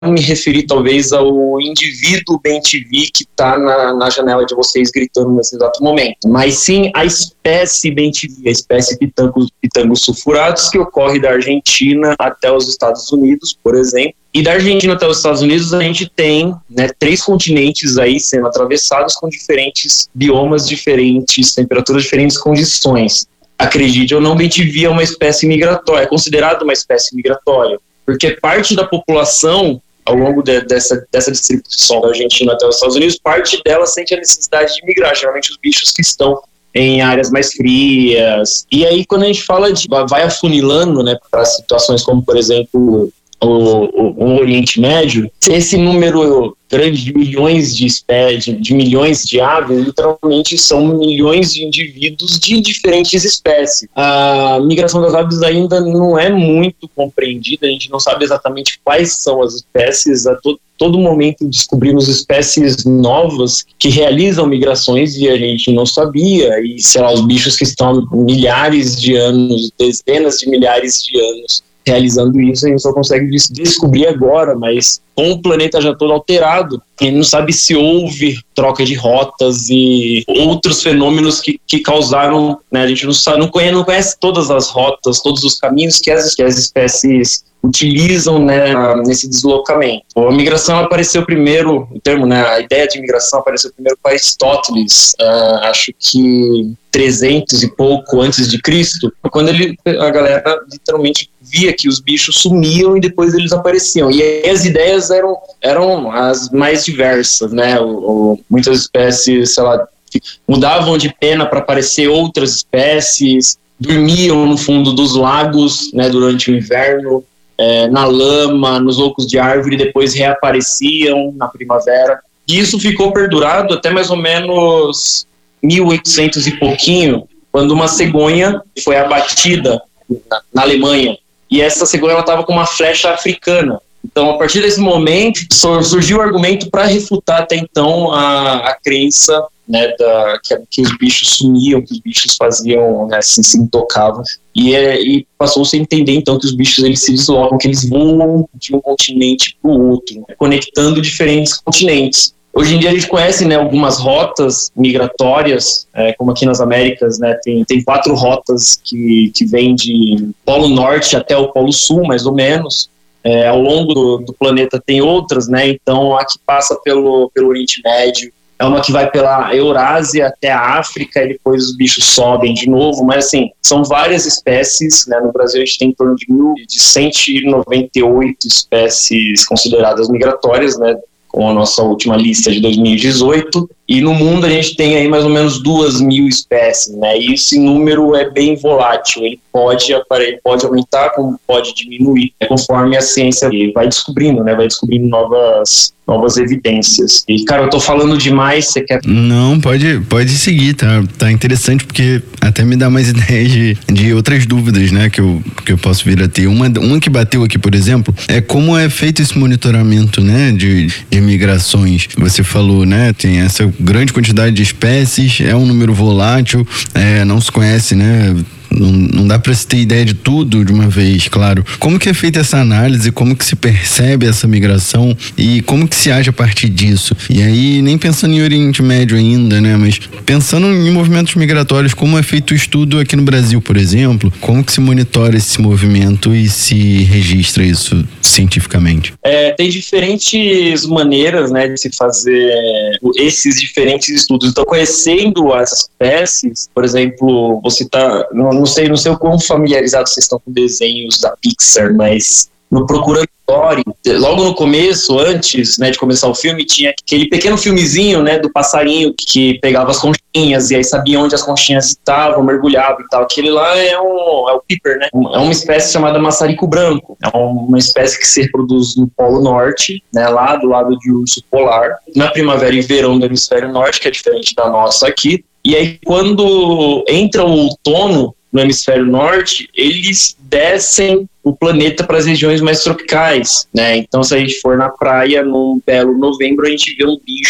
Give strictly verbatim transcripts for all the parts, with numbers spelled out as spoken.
me referir talvez ao indivíduo bem T V que está na, na janela de vocês gritando nesse exato momento, mas sim a espécie bem T V, a espécie pitangos, pitangos sulfurados, que ocorre da Argentina até os Estados Unidos, por exemplo. E da Argentina até os Estados Unidos a gente tem, né, três continentes aí sendo atravessados com diferentes biomas diferentes, temperaturas diferentes, condições. Acredite ou não, bem T V é uma espécie migratória, é considerado uma espécie migratória, porque parte da população, ao longo de, dessa, dessa distribuição da Argentina até os Estados Unidos, parte dela sente a necessidade de migrar, geralmente os bichos que estão em áreas mais frias. E aí, quando a gente fala de, vai afunilando, né, para situações como, por exemplo, o, o, o Oriente Médio, esse número grande de milhões de espécies, de, de milhões de aves, literalmente são milhões de indivíduos de diferentes espécies. A migração das aves ainda não é muito compreendida, a gente não sabe exatamente quais são as espécies. A to, todo momento descobrimos espécies novas que realizam migrações e a gente não sabia, e sei lá, os bichos que estão há milhares de anos, dezenas de milhares de anos realizando isso, a gente só consegue descobrir agora, mas com o planeta já todo alterado, a gente não sabe se houve troca de rotas e outros fenômenos que, que causaram, né, a gente não, sabe, não, conhece, não conhece todas as rotas, todos os caminhos que as, que as espécies utilizam, né, nesse deslocamento. A migração apareceu primeiro, o termo, né, a ideia de migração apareceu primeiro com Aristóteles, uh, acho que trezentos e pouco antes de Cristo, quando ele, a galera literalmente via que os bichos sumiam e depois eles apareciam. E aí as ideias eram, eram as mais diversas, né? O, o, muitas espécies, sei lá, mudavam de pena para aparecer outras espécies, dormiam no fundo dos lagos, né, durante o inverno, é, na lama, nos ocos de árvore, depois reapareciam na primavera. E isso ficou perdurado até mais ou menos mil e oitocentos e pouquinho, quando uma cegonha foi abatida na, na Alemanha. E essa cegonha estava com uma flecha africana. Então, a partir desse momento, surgiu o argumento para refutar até então a, a crença, né, da, que, que os bichos sumiam, que os bichos faziam, né, assim, se intocavam. E, é, e passou-se a entender, então, que os bichos eles se deslocam, que eles voam de um continente para o outro, né, conectando diferentes continentes. Hoje em dia a gente conhece, né, algumas rotas migratórias, é, como aqui nas Américas, né, tem, tem quatro rotas que, que vêm de Polo Norte até o Polo Sul, mais ou menos. É, ao longo do, do planeta tem outras, né, então a que passa pelo, pelo Oriente Médio, é uma que vai pela Eurásia até a África e depois os bichos sobem de novo, mas assim, são várias espécies, né, no Brasil a gente tem em torno de, mil, de cento e noventa e oito espécies consideradas migratórias, né, com a nossa última lista de dois mil e dezoito, e no mundo a gente tem aí mais ou menos duas mil espécies, né, e esse número é bem volátil, ele pode, ele pode aumentar, como pode diminuir, né, conforme a ciência vai descobrindo, né, vai descobrindo novas, novas evidências. E, cara, eu tô falando demais, você quer... Não, pode, pode seguir, tá, tá interessante, porque até me dá mais ideias de, de outras dúvidas, né, que eu, que eu posso vir a ter. Uma, uma que bateu aqui, por exemplo, é como é feito esse monitoramento, né, de, de migrações. Você falou, né, tem essa grande quantidade de espécies, é um número volátil, é, não se conhece, né, Não, não dá para se ter ideia de tudo de uma vez, claro. Como que é feita essa análise, como que se percebe essa migração e como que se age a partir disso? E aí, nem pensando em Oriente Médio ainda, né, mas pensando em movimentos migratórios, como é feito o estudo aqui no Brasil, por exemplo, como que se monitora esse movimento e se registra isso cientificamente? É, tem diferentes maneiras, né, de se fazer esses diferentes estudos. Então, conhecendo as espécies, por exemplo, você tá... Não sei, não sei o quão familiarizados vocês estão com desenhos da Pixar, mas no Procurando Dory, logo no começo, antes, né, de começar o filme, tinha aquele pequeno filmezinho, né, do passarinho que pegava as conchinhas e aí sabia onde as conchinhas estavam, mergulhava e tal. Aquele lá é, um, é o Piper, né? É uma espécie chamada maçarico branco. É uma espécie que se reproduz no Polo Norte, né, lá do lado de urso polar, na primavera e verão do hemisfério norte, que é diferente da nossa aqui. E aí, quando entra o outono no hemisfério norte, eles descem o planeta para as regiões mais tropicais, né? Então, se a gente for na praia num belo novembro, a gente vê um bicho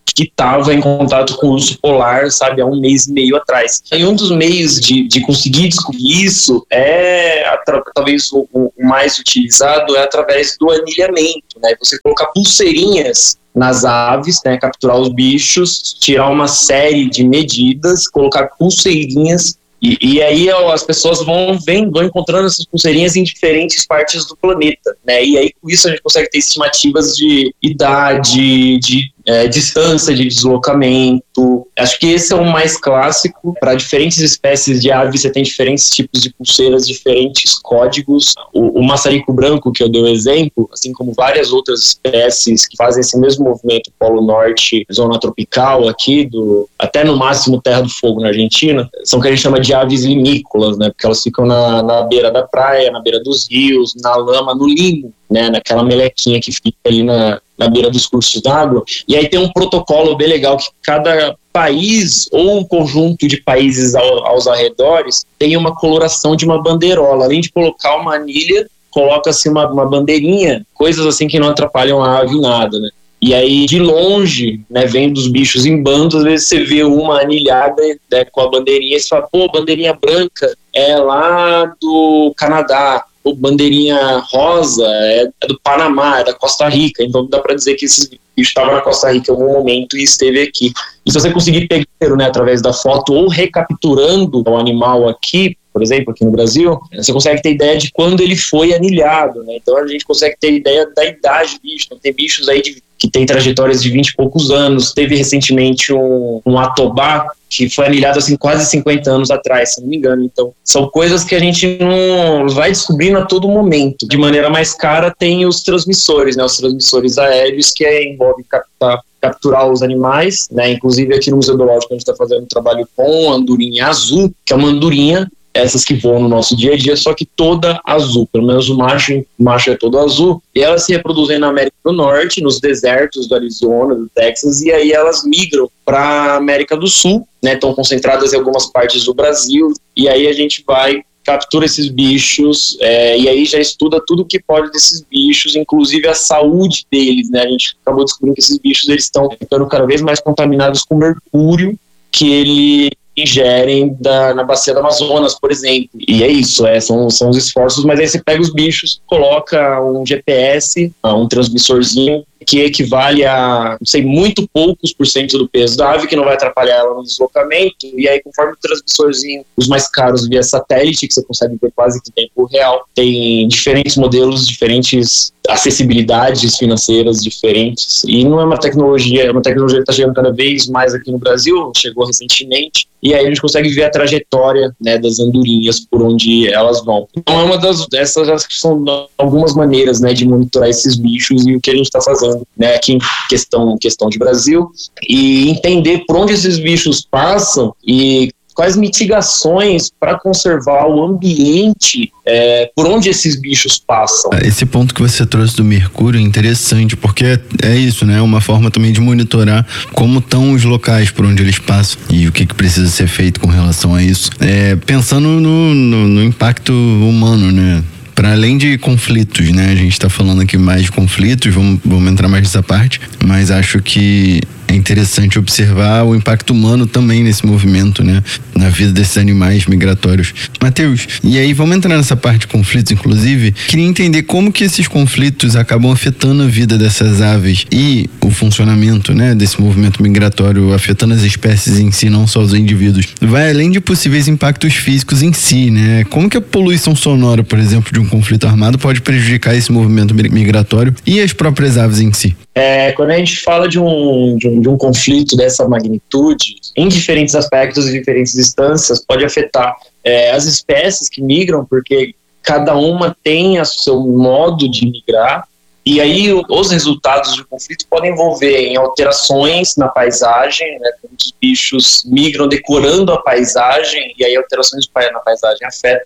que estava em contato com o urso polar, sabe, há um mês e meio atrás. E um dos meios de, de conseguir descobrir isso é, talvez o, o mais utilizado, é através do anilhamento, né? Você colocar pulseirinhas nas aves, né, capturar os bichos, tirar uma série de medidas, colocar pulseirinhas. E, e aí as pessoas vão vendo, vão encontrando essas pulseirinhas em diferentes partes do planeta, né? E aí com isso a gente consegue ter estimativas de idade, de é, distância de deslocamento. Acho que esse é o mais clássico. Para diferentes espécies de aves você tem diferentes tipos de pulseiras, diferentes códigos. O, o maçarico branco, que eu dei o exemplo, assim como várias outras espécies que fazem esse mesmo movimento Polo Norte, zona tropical aqui, do, até no máximo Terra do Fogo na Argentina, são o que a gente chama de aves limícolas, né? Porque elas ficam na, na beira da praia, na beira dos rios, na lama, no limo, né? Naquela melequinha que fica ali na, na beira dos cursos d'água. E aí tem um protocolo bem legal que cada país ou um conjunto de países ao, aos arredores tem uma coloração de uma bandeirola. Além de colocar uma anilha, coloca-se uma, uma bandeirinha, coisas assim que não atrapalham a ave em nada, né? E aí, de longe, né, vendo os bichos em bandos, às vezes você vê uma anilhada, né, com a bandeirinha, e você fala, pô, bandeirinha branca é lá do Canadá, pô, bandeirinha rosa é, é do Panamá, é da Costa Rica. Então dá para dizer que esses bichos estavam na Costa Rica em algum momento e esteve aqui. E se você conseguir pegar, né, através da foto ou recapturando o animal aqui, por exemplo, aqui no Brasil, você consegue ter ideia de quando ele foi anilhado, né? Então a gente consegue ter ideia da idade do bicho. Então, tem bichos aí de, que tem trajetórias de vinte e poucos anos. Teve recentemente um, um atobá que foi anilhado assim quase cinquenta anos atrás, se não me engano. Então são coisas que a gente não vai descobrindo a todo momento. De maneira mais cara tem os transmissores, né? Os transmissores aéreos, que é, envolve captar capturar os animais, né? Inclusive aqui no Museu Biológico a gente está fazendo um trabalho com a andorinha azul, que é uma andorinha, essas que voam no nosso dia a dia, só que toda azul, pelo menos o macho, o macho é todo azul, e elas se reproduzem na América do Norte, nos desertos do Arizona, do Texas, e aí elas migram para a América do Sul, né? Estão concentradas em algumas partes do Brasil, e aí a gente vai captura esses bichos, é, e aí já estuda tudo que pode desses bichos, inclusive a saúde deles, né? A gente acabou descobrindo que esses bichos eles estão ficando cada vez mais contaminados com mercúrio, que ele ingerem da, na bacia do Amazonas, por exemplo. E é isso, é, são, são os esforços, mas aí você pega os bichos, coloca um G P S, um transmissorzinho, que equivale a, não sei, muito poucos por cento do peso da ave, que não vai atrapalhar ela no deslocamento, e aí conforme o transmissorzinho, os mais caros via satélite, que você consegue ver quase que em tempo real, tem diferentes modelos, diferentes acessibilidades financeiras diferentes, e não é uma tecnologia, é uma tecnologia que está chegando cada vez mais aqui no Brasil, chegou recentemente, e aí a gente consegue ver a trajetória, né, das andorinhas por onde elas vão. Então é uma das, dessas são algumas maneiras, né, de monitorar esses bichos e o que a gente está fazendo, né, aqui em questão, questão de Brasil, e entender por onde esses bichos passam e quais mitigações para conservar o ambiente é, por onde esses bichos passam. Esse ponto que você trouxe do mercúrio é interessante, porque é, é isso, né? É uma forma também de monitorar como estão os locais por onde eles passam e o que, que precisa ser feito com relação a isso. É, pensando no, no, no impacto humano, né? Para além de conflitos, né? A gente está falando aqui mais de conflitos, vamos, vamos entrar mais nessa parte, mas acho que é interessante observar o impacto humano também nesse movimento, né? Na vida desses animais migratórios. Matheus, e aí vamos entrar nessa parte de conflitos, inclusive. Queria entender como que esses conflitos acabam afetando a vida dessas aves e o funcionamento, né, desse movimento migratório, afetando as espécies em si, não só os indivíduos. Vai além de possíveis impactos físicos em si, né? Como que a poluição sonora, por exemplo, de um conflito armado pode prejudicar esse movimento migratório e as próprias aves em si? É, quando a gente fala de um, de um, de um conflito dessa magnitude, em diferentes aspectos e diferentes instâncias, pode afetar é, as espécies que migram, porque cada uma tem o seu modo de migrar, e aí o, os resultados do conflito podem envolver em alterações na paisagem, né, quando os bichos migram decorando a paisagem, e aí alterações na paisagem afetam.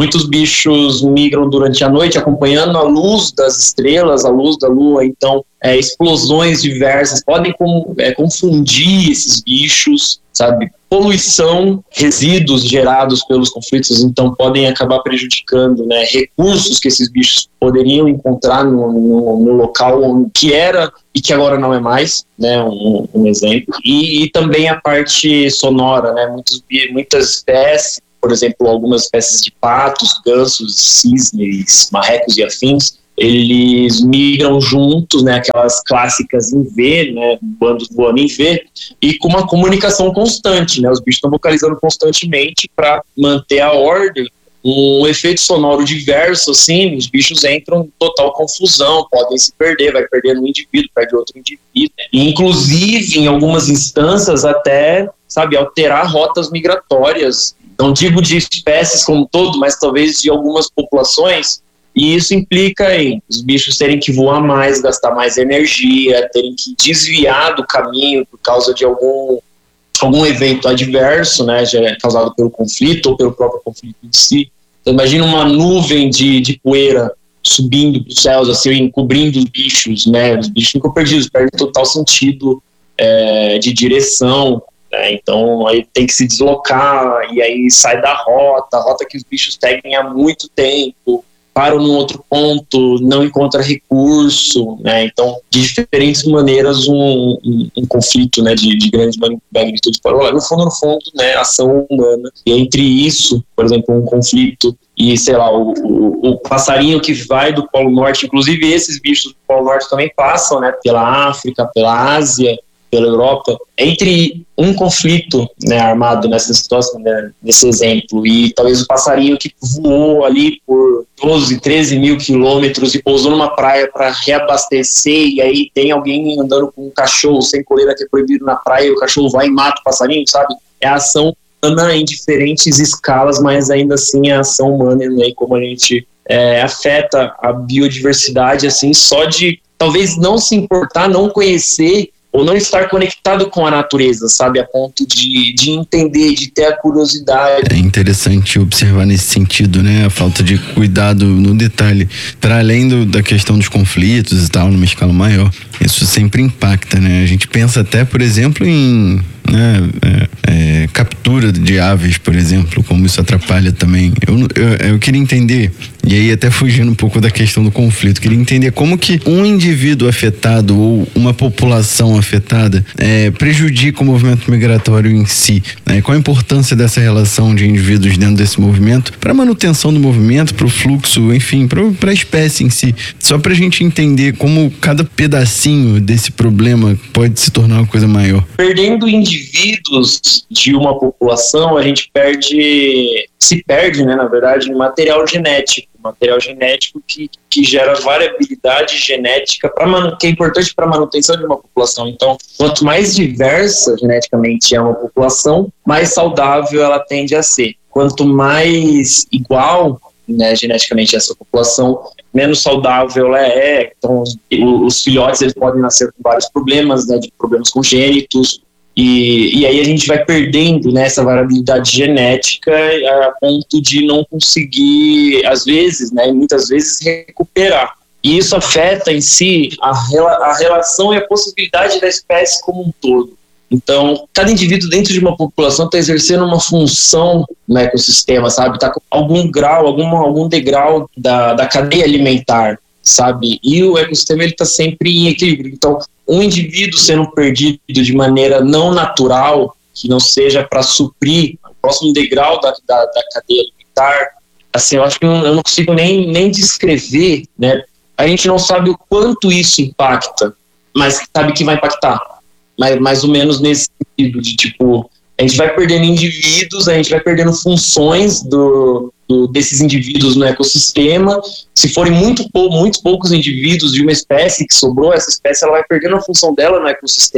Muitos bichos migram durante a noite, acompanhando a luz das estrelas, a luz da lua. Então, é, explosões diversas podem com, é, confundir esses bichos, sabe? Poluição, resíduos gerados pelos conflitos, então podem acabar prejudicando, né, recursos que esses bichos poderiam encontrar no, no, no local que era e que agora não é mais, né, um, um exemplo. E, e também a parte sonora, né, muitos, muitas espécies, por exemplo, algumas espécies de patos, gansos, cisnes, marrecos e afins, eles migram juntos, né, aquelas clássicas em V, né, bandos voando em V, e com uma comunicação constante, né, os bichos estão vocalizando constantemente para manter a ordem. Um efeito sonoro diverso, assim, os bichos entram em total confusão, podem se perder, vai perder um indivíduo, perde outro indivíduo, e inclusive, em algumas instâncias, até, sabe, alterar rotas migratórias, não digo de espécies como um todo, mas talvez de algumas populações. E isso implica em os bichos terem que voar mais, gastar mais energia, terem que desviar do caminho por causa de algum, algum evento adverso, né, causado pelo conflito ou pelo próprio conflito em si. Então, imagina uma nuvem de, de poeira subindo para os céus, assim, encobrindo os bichos, né, os bichos ficam perdidos, perdem total sentido é, de direção. Né, então aí tem que se deslocar, e aí sai da rota, a rota que os bichos seguem há muito tempo, param num outro ponto, não encontra recurso, né? Então, de diferentes maneiras, um, um, um conflito, né, de, de grande magnitude pode rolar. No fundo, no fundo, né, ação humana. E entre isso, por exemplo, um conflito e, sei lá, o, o, o passarinho que vai do Polo Norte, inclusive esses bichos do Polo Norte também passam, né, pela África, pela Ásia, pela Europa, entre um conflito, né, armado nessa situação, né, nesse exemplo, e talvez o passarinho que voou ali por doze, treze mil quilômetros e pousou numa praia para reabastecer, e aí tem alguém andando com um cachorro sem coleira que é proibido na praia, e o cachorro vai e mata o passarinho, sabe? É a ação humana em diferentes escalas, mas ainda assim é a ação humana, né, e como a gente é, afeta a biodiversidade, assim, só de talvez não se importar, não conhecer ou não estar conectado com a natureza, sabe, a ponto de, de entender, de ter a curiosidade. É interessante observar nesse sentido, né, a falta de cuidado no detalhe, para além do, da questão dos conflitos e tal, numa escala maior, isso sempre impacta, né, a gente pensa até, por exemplo, em né, é, é, captura de aves, por exemplo, como isso atrapalha também. Eu, eu, eu queria entender, e aí até fugindo um pouco da questão do conflito, queria entender como que um indivíduo afetado ou uma população afetada é, prejudica o movimento migratório em si, né? Qual a importância dessa relação de indivíduos dentro desse movimento para a manutenção do movimento, para o fluxo, enfim, para a espécie em si, só para a gente entender como cada pedacinho desse problema pode se tornar uma coisa maior. Perdendo indivíduos de uma população, a gente perde, se perde, né, na verdade, material genético, material genético que, que gera variabilidade genética pra, que é importante para a manutenção de uma população. Então, quanto mais diversa geneticamente é uma população, mais saudável ela tende a ser. Quanto mais igual, né, geneticamente essa população, menos saudável ela é. Então, os, os filhotes eles podem nascer com vários problemas, né, de problemas congênitos. E, e aí a gente vai perdendo, né, essa variabilidade genética a ponto de não conseguir, às vezes, né, muitas vezes, recuperar. E isso afeta em si a, a relação e a possibilidade da espécie como um todo. Então, cada indivíduo dentro de uma população está exercendo uma função no ecossistema, sabe? Está com algum grau, algum, algum degrau da, da cadeia alimentar, sabe? E o ecossistema está sempre em equilíbrio. Então, um indivíduo sendo perdido de maneira não natural, que não seja para suprir o próximo degrau da, da, da cadeia alimentar, assim, eu acho que eu não, eu não consigo nem, nem descrever, né? A gente não sabe o quanto isso impacta, mas sabe que vai impactar. Mais, mais ou menos nesse sentido de, tipo, a gente vai perdendo indivíduos, a gente vai perdendo funções do, do, desses indivíduos no ecossistema. Se forem muito, pou, muito poucos indivíduos de uma espécie que sobrou, essa espécie ela vai perdendo a função dela no ecossistema.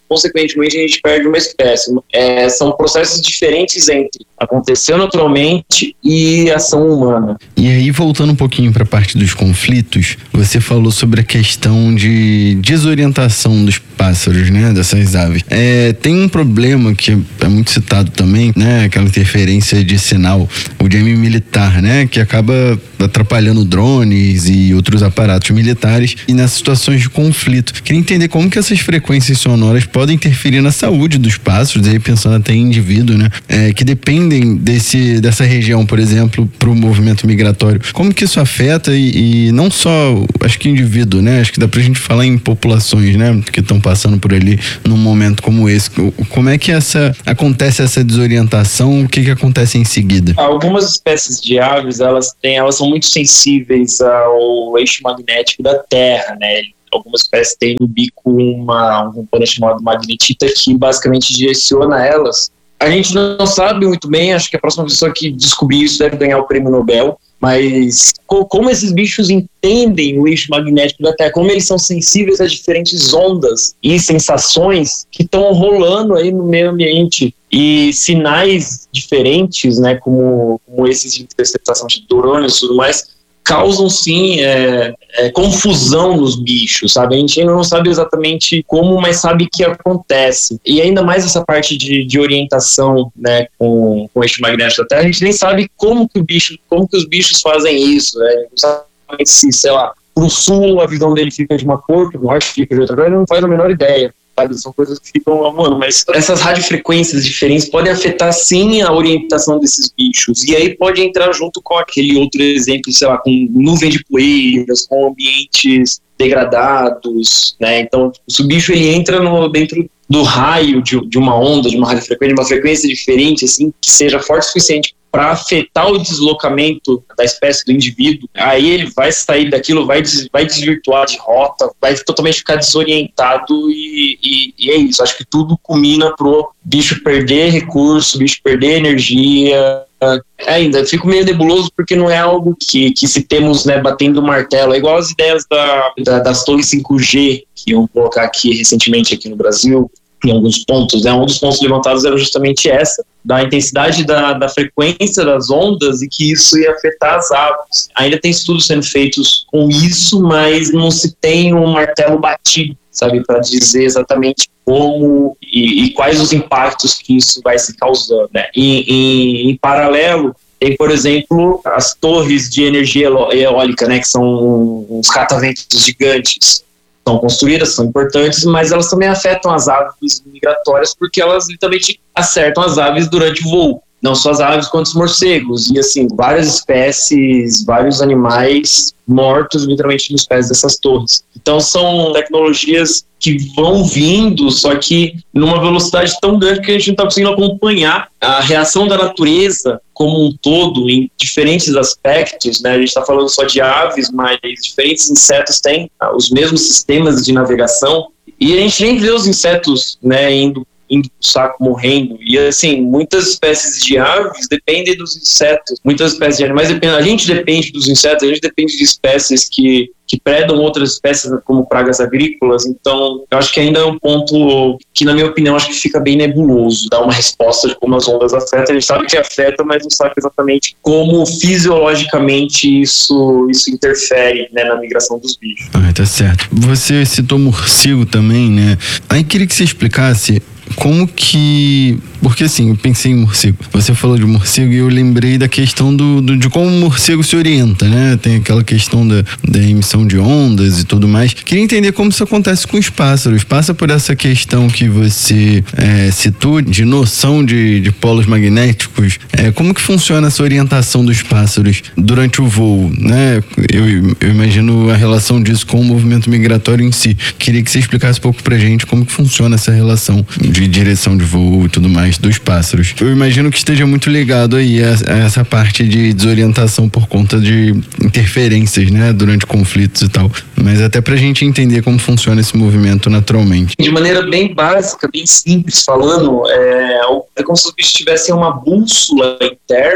consequentemente a gente perde uma espécie. É, são processos diferentes entre aconteceu naturalmente e ação humana. E aí, voltando um pouquinho para a parte dos conflitos, você falou sobre a questão de desorientação dos pássaros, né, dessas aves. É, tem um problema que é muito citado também, né, aquela interferência de sinal, o jamming militar, né, que acaba atrapalhando drones e outros aparatos militares e nas situações de conflito. Queria entender como que essas frequências sonoras podem interferir na saúde dos pássaros, aí pensando até em indivíduo, né, é, que dependem desse, dessa região, por exemplo, para o movimento migratório. Como que isso afeta e, e não só, acho que indivíduo, né, acho que dá pra gente falar em populações, né, que estão passando por ali num momento como esse. Como é que essa, acontece essa desorientação? O que que acontece em seguida? Algumas espécies de aves, elas têm, elas são muito sensíveis ao eixo magnético da Terra, né? Algumas espécies têm no bico uma, um componente chamado magnetita que basicamente direciona elas. A gente não sabe muito bem, acho que a próxima pessoa que descobrir isso deve ganhar o prêmio Nobel, mas como esses bichos entendem o eixo magnético da Terra, como eles são sensíveis a diferentes ondas e sensações que estão rolando aí no meio ambiente e sinais diferentes, né, como, como esses de interceptação de drônios e tudo mais, causam sim é, é, confusão nos bichos, sabe? A gente ainda não sabe exatamente como, mas sabe que acontece. E ainda mais essa parte de, de orientação, né, com, com o eixo magnético da Terra, a gente nem sabe como que, o bicho, como que os bichos fazem isso, né? A gente não sabe se, sei lá, pro sul a visão dele fica de uma cor, pro norte fica de outra cor, ele não faz a menor ideia. São coisas que ficam, mano, mas essas radiofrequências diferentes podem afetar sim a orientação desses bichos, e aí pode entrar junto com aquele outro exemplo, sei lá, com nuvem de poeiras, com ambientes degradados, né? Então, se o bicho ele entra no, dentro do raio de, de uma onda, de uma radiofrequência, de uma frequência diferente, assim, que seja forte o suficiente para afetar o deslocamento da espécie do indivíduo, aí ele vai sair daquilo, vai, des, vai desvirtuar de rota, vai totalmente ficar desorientado e, e, e é isso. Acho que tudo culmina pro bicho perder recurso, bicho perder energia. Ainda fico meio nebuloso porque não é algo que, que se temos, né, batendo o martelo. É igual as ideias da, da, das torres cinco G que iam colocar aqui recentemente aqui no Brasil, em alguns pontos, né? Um dos pontos levantados era justamente essa, da intensidade da, da frequência das ondas e que isso ia afetar as aves. Ainda tem estudos sendo feitos com isso, mas não se tem um martelo batido, sabe, para dizer exatamente como e, e quais os impactos que isso vai se causando, né? E, em, em paralelo, tem, por exemplo, as torres de energia eólica, né, que são uns cataventos gigantes. São construídas, são importantes, mas elas também afetam as aves migratórias porque elas literalmente acertam as aves durante o voo. Não só as aves quanto os morcegos. E assim, várias espécies, vários animais mortos literalmente nos pés dessas torres. Então são tecnologias que vão vindo, só que numa velocidade tão grande que a gente não está conseguindo acompanhar a reação da natureza como um todo em diferentes aspectos, né? A gente está falando só de aves, mas diferentes insetos têm ah, os mesmos sistemas de navegação e a gente nem vê os insetos, né, indo indo pro saco, morrendo. E assim, muitas espécies de aves dependem dos insetos, muitas espécies de animais dependem, a gente depende dos insetos, a gente depende de espécies que, que predam outras espécies como pragas agrícolas. Então eu acho que ainda é um ponto que, na minha opinião, acho que fica bem nebuloso dar uma resposta de como as ondas afetam. A gente sabe que afeta, mas não sabe exatamente como fisiologicamente isso, isso interfere, né, na migração dos bichos. Ah, tá certo. Você citou morcego também, né? Aí queria que você explicasse como que... Porque assim, eu pensei em morcego. Você falou de morcego e eu lembrei da questão do, do, de como o morcego se orienta, né? Tem aquela questão da, da emissão de ondas e tudo mais. Queria entender como isso acontece com os pássaros. Passa por essa questão que você é, citou, de noção de, de polos magnéticos. É, como que funciona essa orientação dos pássaros durante o voo, né? Eu, eu imagino a relação disso com o movimento migratório em si. Queria que você explicasse um pouco pra gente como que funciona essa relação de direção de voo e tudo mais dos pássaros. Eu imagino que esteja muito ligado aí a, a essa parte de desorientação por conta de interferências, né, durante conflitos e tal. Mas até pra gente entender como funciona esse movimento naturalmente. De maneira bem básica, bem simples falando, é, é como se os bichos tivessem uma bússola interna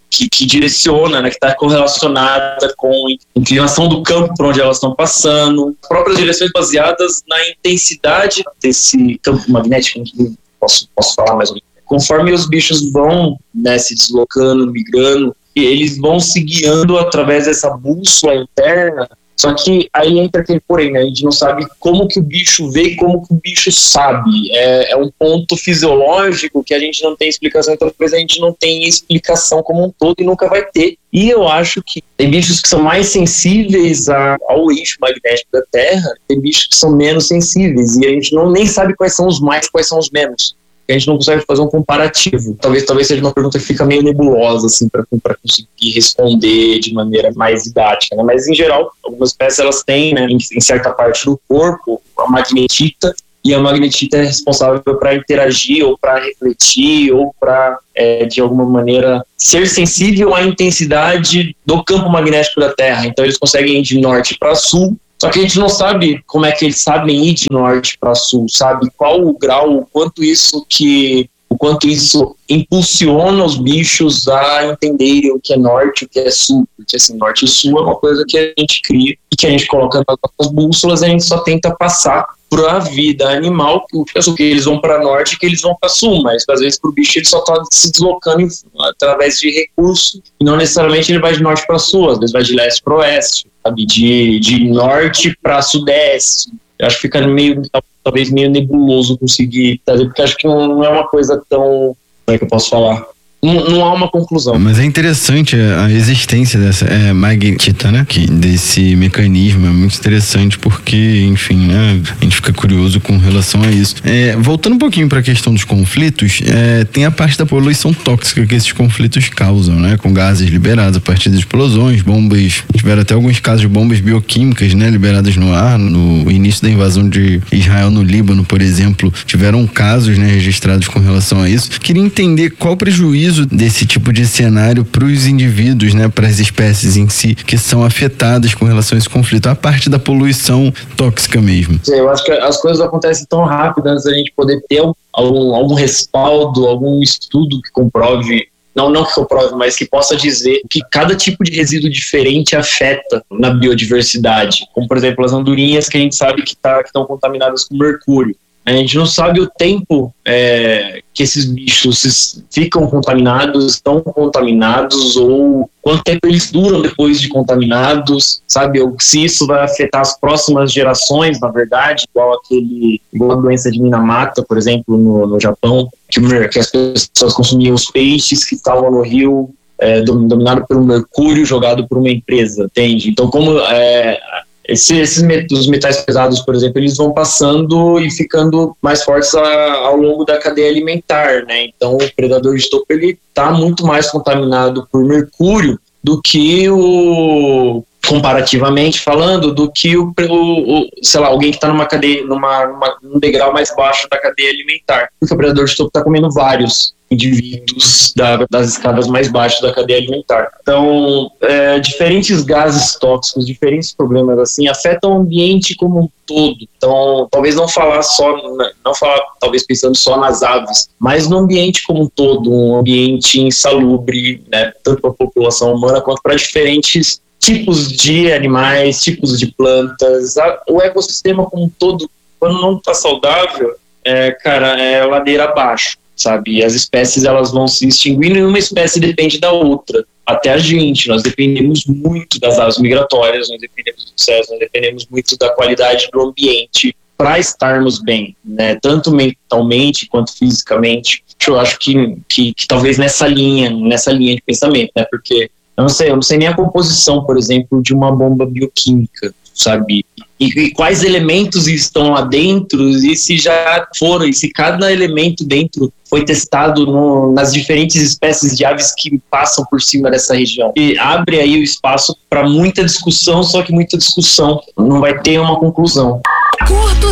que, que direciona, né, que está correlacionada com a inclinação do campo por onde elas estão passando, próprias direções baseadas na intensidade desse campo magnético, posso, posso falar mais ou menos. Conforme os bichos vão, né, se deslocando, migrando, eles vão se guiando através dessa bússola interna. Só que aí entra aquele porém, né? A gente não sabe como que o bicho vê e como que o bicho sabe. É, é um ponto fisiológico que a gente não tem explicação, então talvez a gente não tenha explicação como um todo e nunca vai ter. E eu acho que tem bichos que são mais sensíveis a, ao eixo magnético da Terra, tem bichos que são menos sensíveis, e a gente não, nem sabe quais são os mais e quais são os menos. A gente não consegue fazer um comparativo. Talvez, talvez seja uma pergunta que fica meio nebulosa, assim, para conseguir responder de maneira mais didática, né? Mas, em geral, algumas espécies, elas têm, né, em, em certa parte do corpo, a magnetita, e a magnetita é responsável para interagir, ou para refletir, ou para, é, de alguma maneira, ser sensível à intensidade do campo magnético da Terra. Então, eles conseguem ir de norte para sul. Só que a gente não sabe como é que eles sabem ir de norte para sul, sabe? Qual o grau, o quanto isso que, o quanto isso impulsiona os bichos a entenderem o que é norte e o que é sul. Porque assim, norte e sul é uma coisa que a gente cria e que a gente coloca nas bússolas e a gente só tenta passar para a vida animal, que eles vão para norte e que eles vão para sul, mas às vezes para o bicho ele só está se deslocando através de recurso, e não necessariamente ele vai de norte para sul, às vezes vai de leste para oeste, sabe? De, de norte para sudeste. Eu acho que fica meio, talvez meio nebuloso conseguir trazer, porque acho que não é uma coisa tão, como é que eu posso falar? Não, não há uma conclusão. Mas é interessante a existência dessa é, magnetita, né? Que, desse mecanismo é muito interessante porque, enfim, né? A gente fica curioso com relação a isso. É, voltando um pouquinho para a questão dos conflitos, é, tem a parte da poluição tóxica que esses conflitos causam, né? Com gases liberados a partir das explosões, bombas. Tiveram até alguns casos de bombas bioquímicas, né? Liberadas no ar. No início da invasão de Israel no Líbano, por exemplo, tiveram casos, né? Registrados com relação a isso. Queria entender qual o prejuízo desse tipo de cenário para os indivíduos, né, para as espécies em si, que são afetadas com relação a esse conflito, a parte da poluição tóxica mesmo. Eu acho que as coisas acontecem tão rápido antes da gente poder ter algum, algum respaldo, algum estudo que comprove, não, não que comprove, mas que possa dizer que cada tipo de resíduo diferente afeta na biodiversidade, como por exemplo as andorinhas que a gente sabe que tá, que estão contaminadas com mercúrio. A gente não sabe o tempo é, que esses bichos ficam contaminados, estão contaminados, ou quanto tempo eles duram depois de contaminados, sabe? Ou se isso vai afetar as próximas gerações, na verdade, igual, aquele, igual a doença de Minamata, por exemplo, no, no Japão, que, que as pessoas consumiam os peixes que estavam no rio, é, dominado pelo mercúrio jogado por uma empresa, entende? Então, como... É, Esse, esses os metais pesados, por exemplo, eles vão passando e ficando mais fortes a, ao longo da cadeia alimentar, né? Então, o predador de topo, ele está muito mais contaminado por mercúrio do que o, comparativamente falando, do que o, o, o sei lá, alguém que está numa cadeia, numa, numa, num degrau mais baixo da cadeia alimentar. Porque o predador de topo está comendo vários indivíduos da, das escadas mais baixas da cadeia alimentar. Então, é, diferentes gases tóxicos, diferentes problemas assim, afetam o ambiente como um todo. Então, talvez não falar só, não falar talvez pensando só nas aves, mas no ambiente como um todo, um ambiente insalubre, né, tanto para a população humana quanto para diferentes tipos de animais, tipos de plantas. O ecossistema como um todo, quando não está saudável, é, cara, é ladeira abaixo, sabe? E as espécies, elas vão se extinguindo e uma espécie depende da outra. Até a gente, nós dependemos muito das aves migratórias, nós dependemos do sucesso, nós dependemos muito da qualidade do ambiente para estarmos bem, né? Tanto mentalmente quanto fisicamente. Eu acho que, que, que talvez nessa linha, nessa linha de pensamento, né? Porque eu não sei, eu não sei nem a composição, por exemplo, de uma bomba bioquímica, sabe? E, e quais elementos estão lá dentro, e se já foram, e se cada elemento dentro foi testado no, nas diferentes espécies de aves que passam por cima dessa região. E abre aí o espaço para muita discussão, só que muita discussão não vai ter uma conclusão. Curto circuito.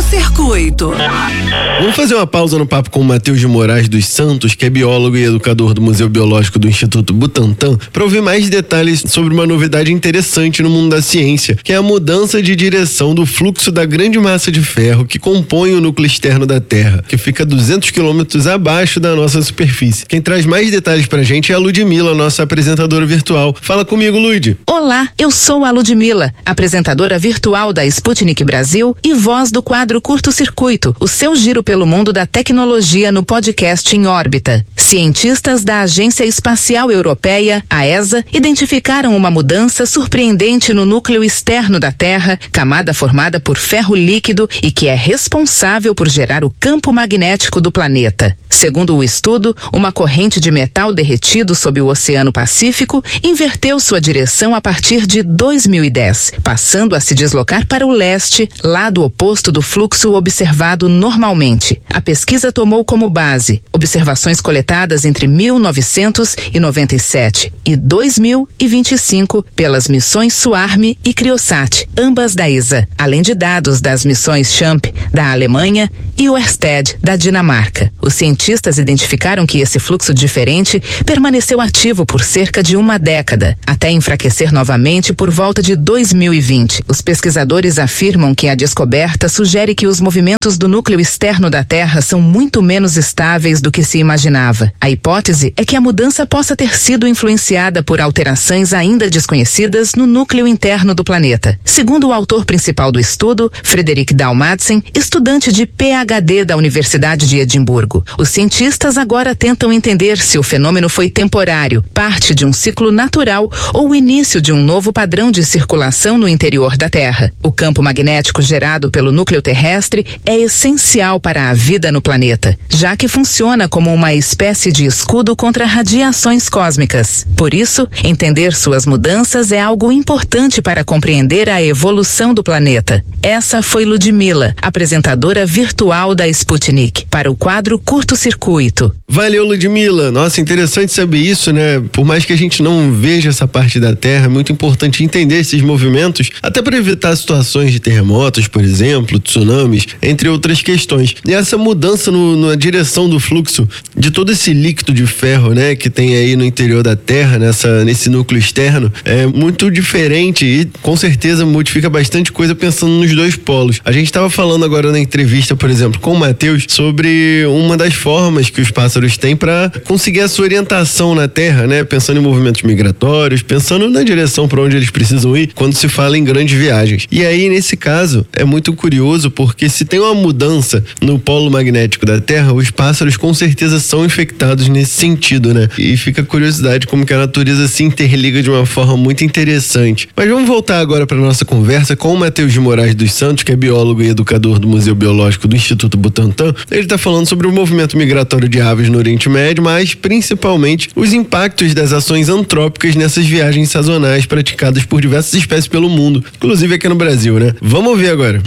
circuito. Vamos fazer uma pausa no papo com o Matheus de Moraes dos Santos, que é biólogo e educador do Museu Biológico do Instituto Butantan, para ouvir mais detalhes sobre uma novidade interessante no mundo da ciência, que é a mudança de direção do fluxo da grande massa de ferro que compõe o núcleo externo da Terra, que fica duzentos quilômetros abaixo da nossa superfície. Quem traz mais detalhes pra gente é a Ludmila, nossa apresentadora virtual. Fala comigo, Lud. Olá, eu sou a Ludmila, apresentadora virtual da Sputnik Brasil e voz do quadro Curto Circuito, o seu giro pelo mundo da tecnologia no podcast Em Órbita. Cientistas da Agência Espacial Europeia, a E S A, identificaram uma mudança surpreendente no núcleo externo da Terra, camada formada por ferro líquido e que é responsável por gerar o campo magnético do planeta. Segundo o estudo, uma corrente de metal derretido sob o Oceano Pacífico inverteu sua direção a partir de dois mil e dez, passando a se deslocar para o leste, lado oposto do fluxo observado normalmente. A pesquisa tomou como base observações coletadas entre mil novecentos e noventa e sete e dois mil e vinte e cinco pelas missões SWARM e CRIOSAT, ambas da E S A, além de dados das missões CHAMP da Alemanha e Ørsted da Dinamarca. Os cientistas identificaram que esse fluxo diferente permaneceu ativo por cerca de uma década, até enfraquecer novamente por volta de dois mil e vinte. Os pesquisadores afirmam que a descoberta sugere que os movimentos do núcleo externo da Terra são muito menos estáveis do que se imaginava. A hipótese é que a mudança possa ter sido influenciada por alterações ainda desconhecidas no núcleo interno do planeta. Segundo o autor principal do estudo, Frederick Dalmadsen, estudante de P H D da Universidade de Edimburgo, os cientistas agora tentam entender se o fenômeno foi temporário, parte de um ciclo natural ou o início de um novo padrão de circulação no interior da Terra. O campo magnético gerado pelo núcleo terrestre é essencial para a vida no planeta, já que funciona como uma espécie de escudo contra radiações cósmicas. Por isso, entender suas mudanças é algo importante para compreender a evolução do planeta. Essa foi Ludmila, apresentadora virtual da Sputnik, para o quadro Curto Circuito. Valeu, Ludmila. Nossa, interessante saber isso, né? Por mais que a gente não veja essa parte da Terra, é muito importante entender esses movimentos, até para evitar situações de terremotos, por exemplo, tsunamis, entre outras questões. E essa mudança no, na direção do fluxo de todo esse líquido de ferro, né, que tem aí no interior da Terra, nessa, nesse núcleo externo, é muito diferente e com certeza modifica bastante coisa pensando nos dois polos. A gente estava falando agora na entrevista, por exemplo, com o Matheus, sobre uma das formas que os pássaros têm para conseguir a sua orientação na Terra, né, pensando em movimentos migratórios, pensando na direção para onde eles precisam ir quando se fala em grandes viagens. E aí, nesse caso, é muito curioso porque se tem uma mudança no polo magnético da Terra, os pássaros com certeza são infectados nesse sentido, né? E fica a curiosidade como que a natureza se interliga de uma forma muito interessante. Mas vamos voltar agora para nossa conversa com o Matheus de Moraes dos Santos, que é biólogo e educador do Museu Biológico do Instituto Butantan. Ele está falando sobre o movimento migratório de aves no Oriente Médio, mas principalmente os impactos das ações antrópicas nessas viagens sazonais praticadas por diversas espécies pelo mundo, inclusive aqui no Brasil, né? Vamos ouvir agora.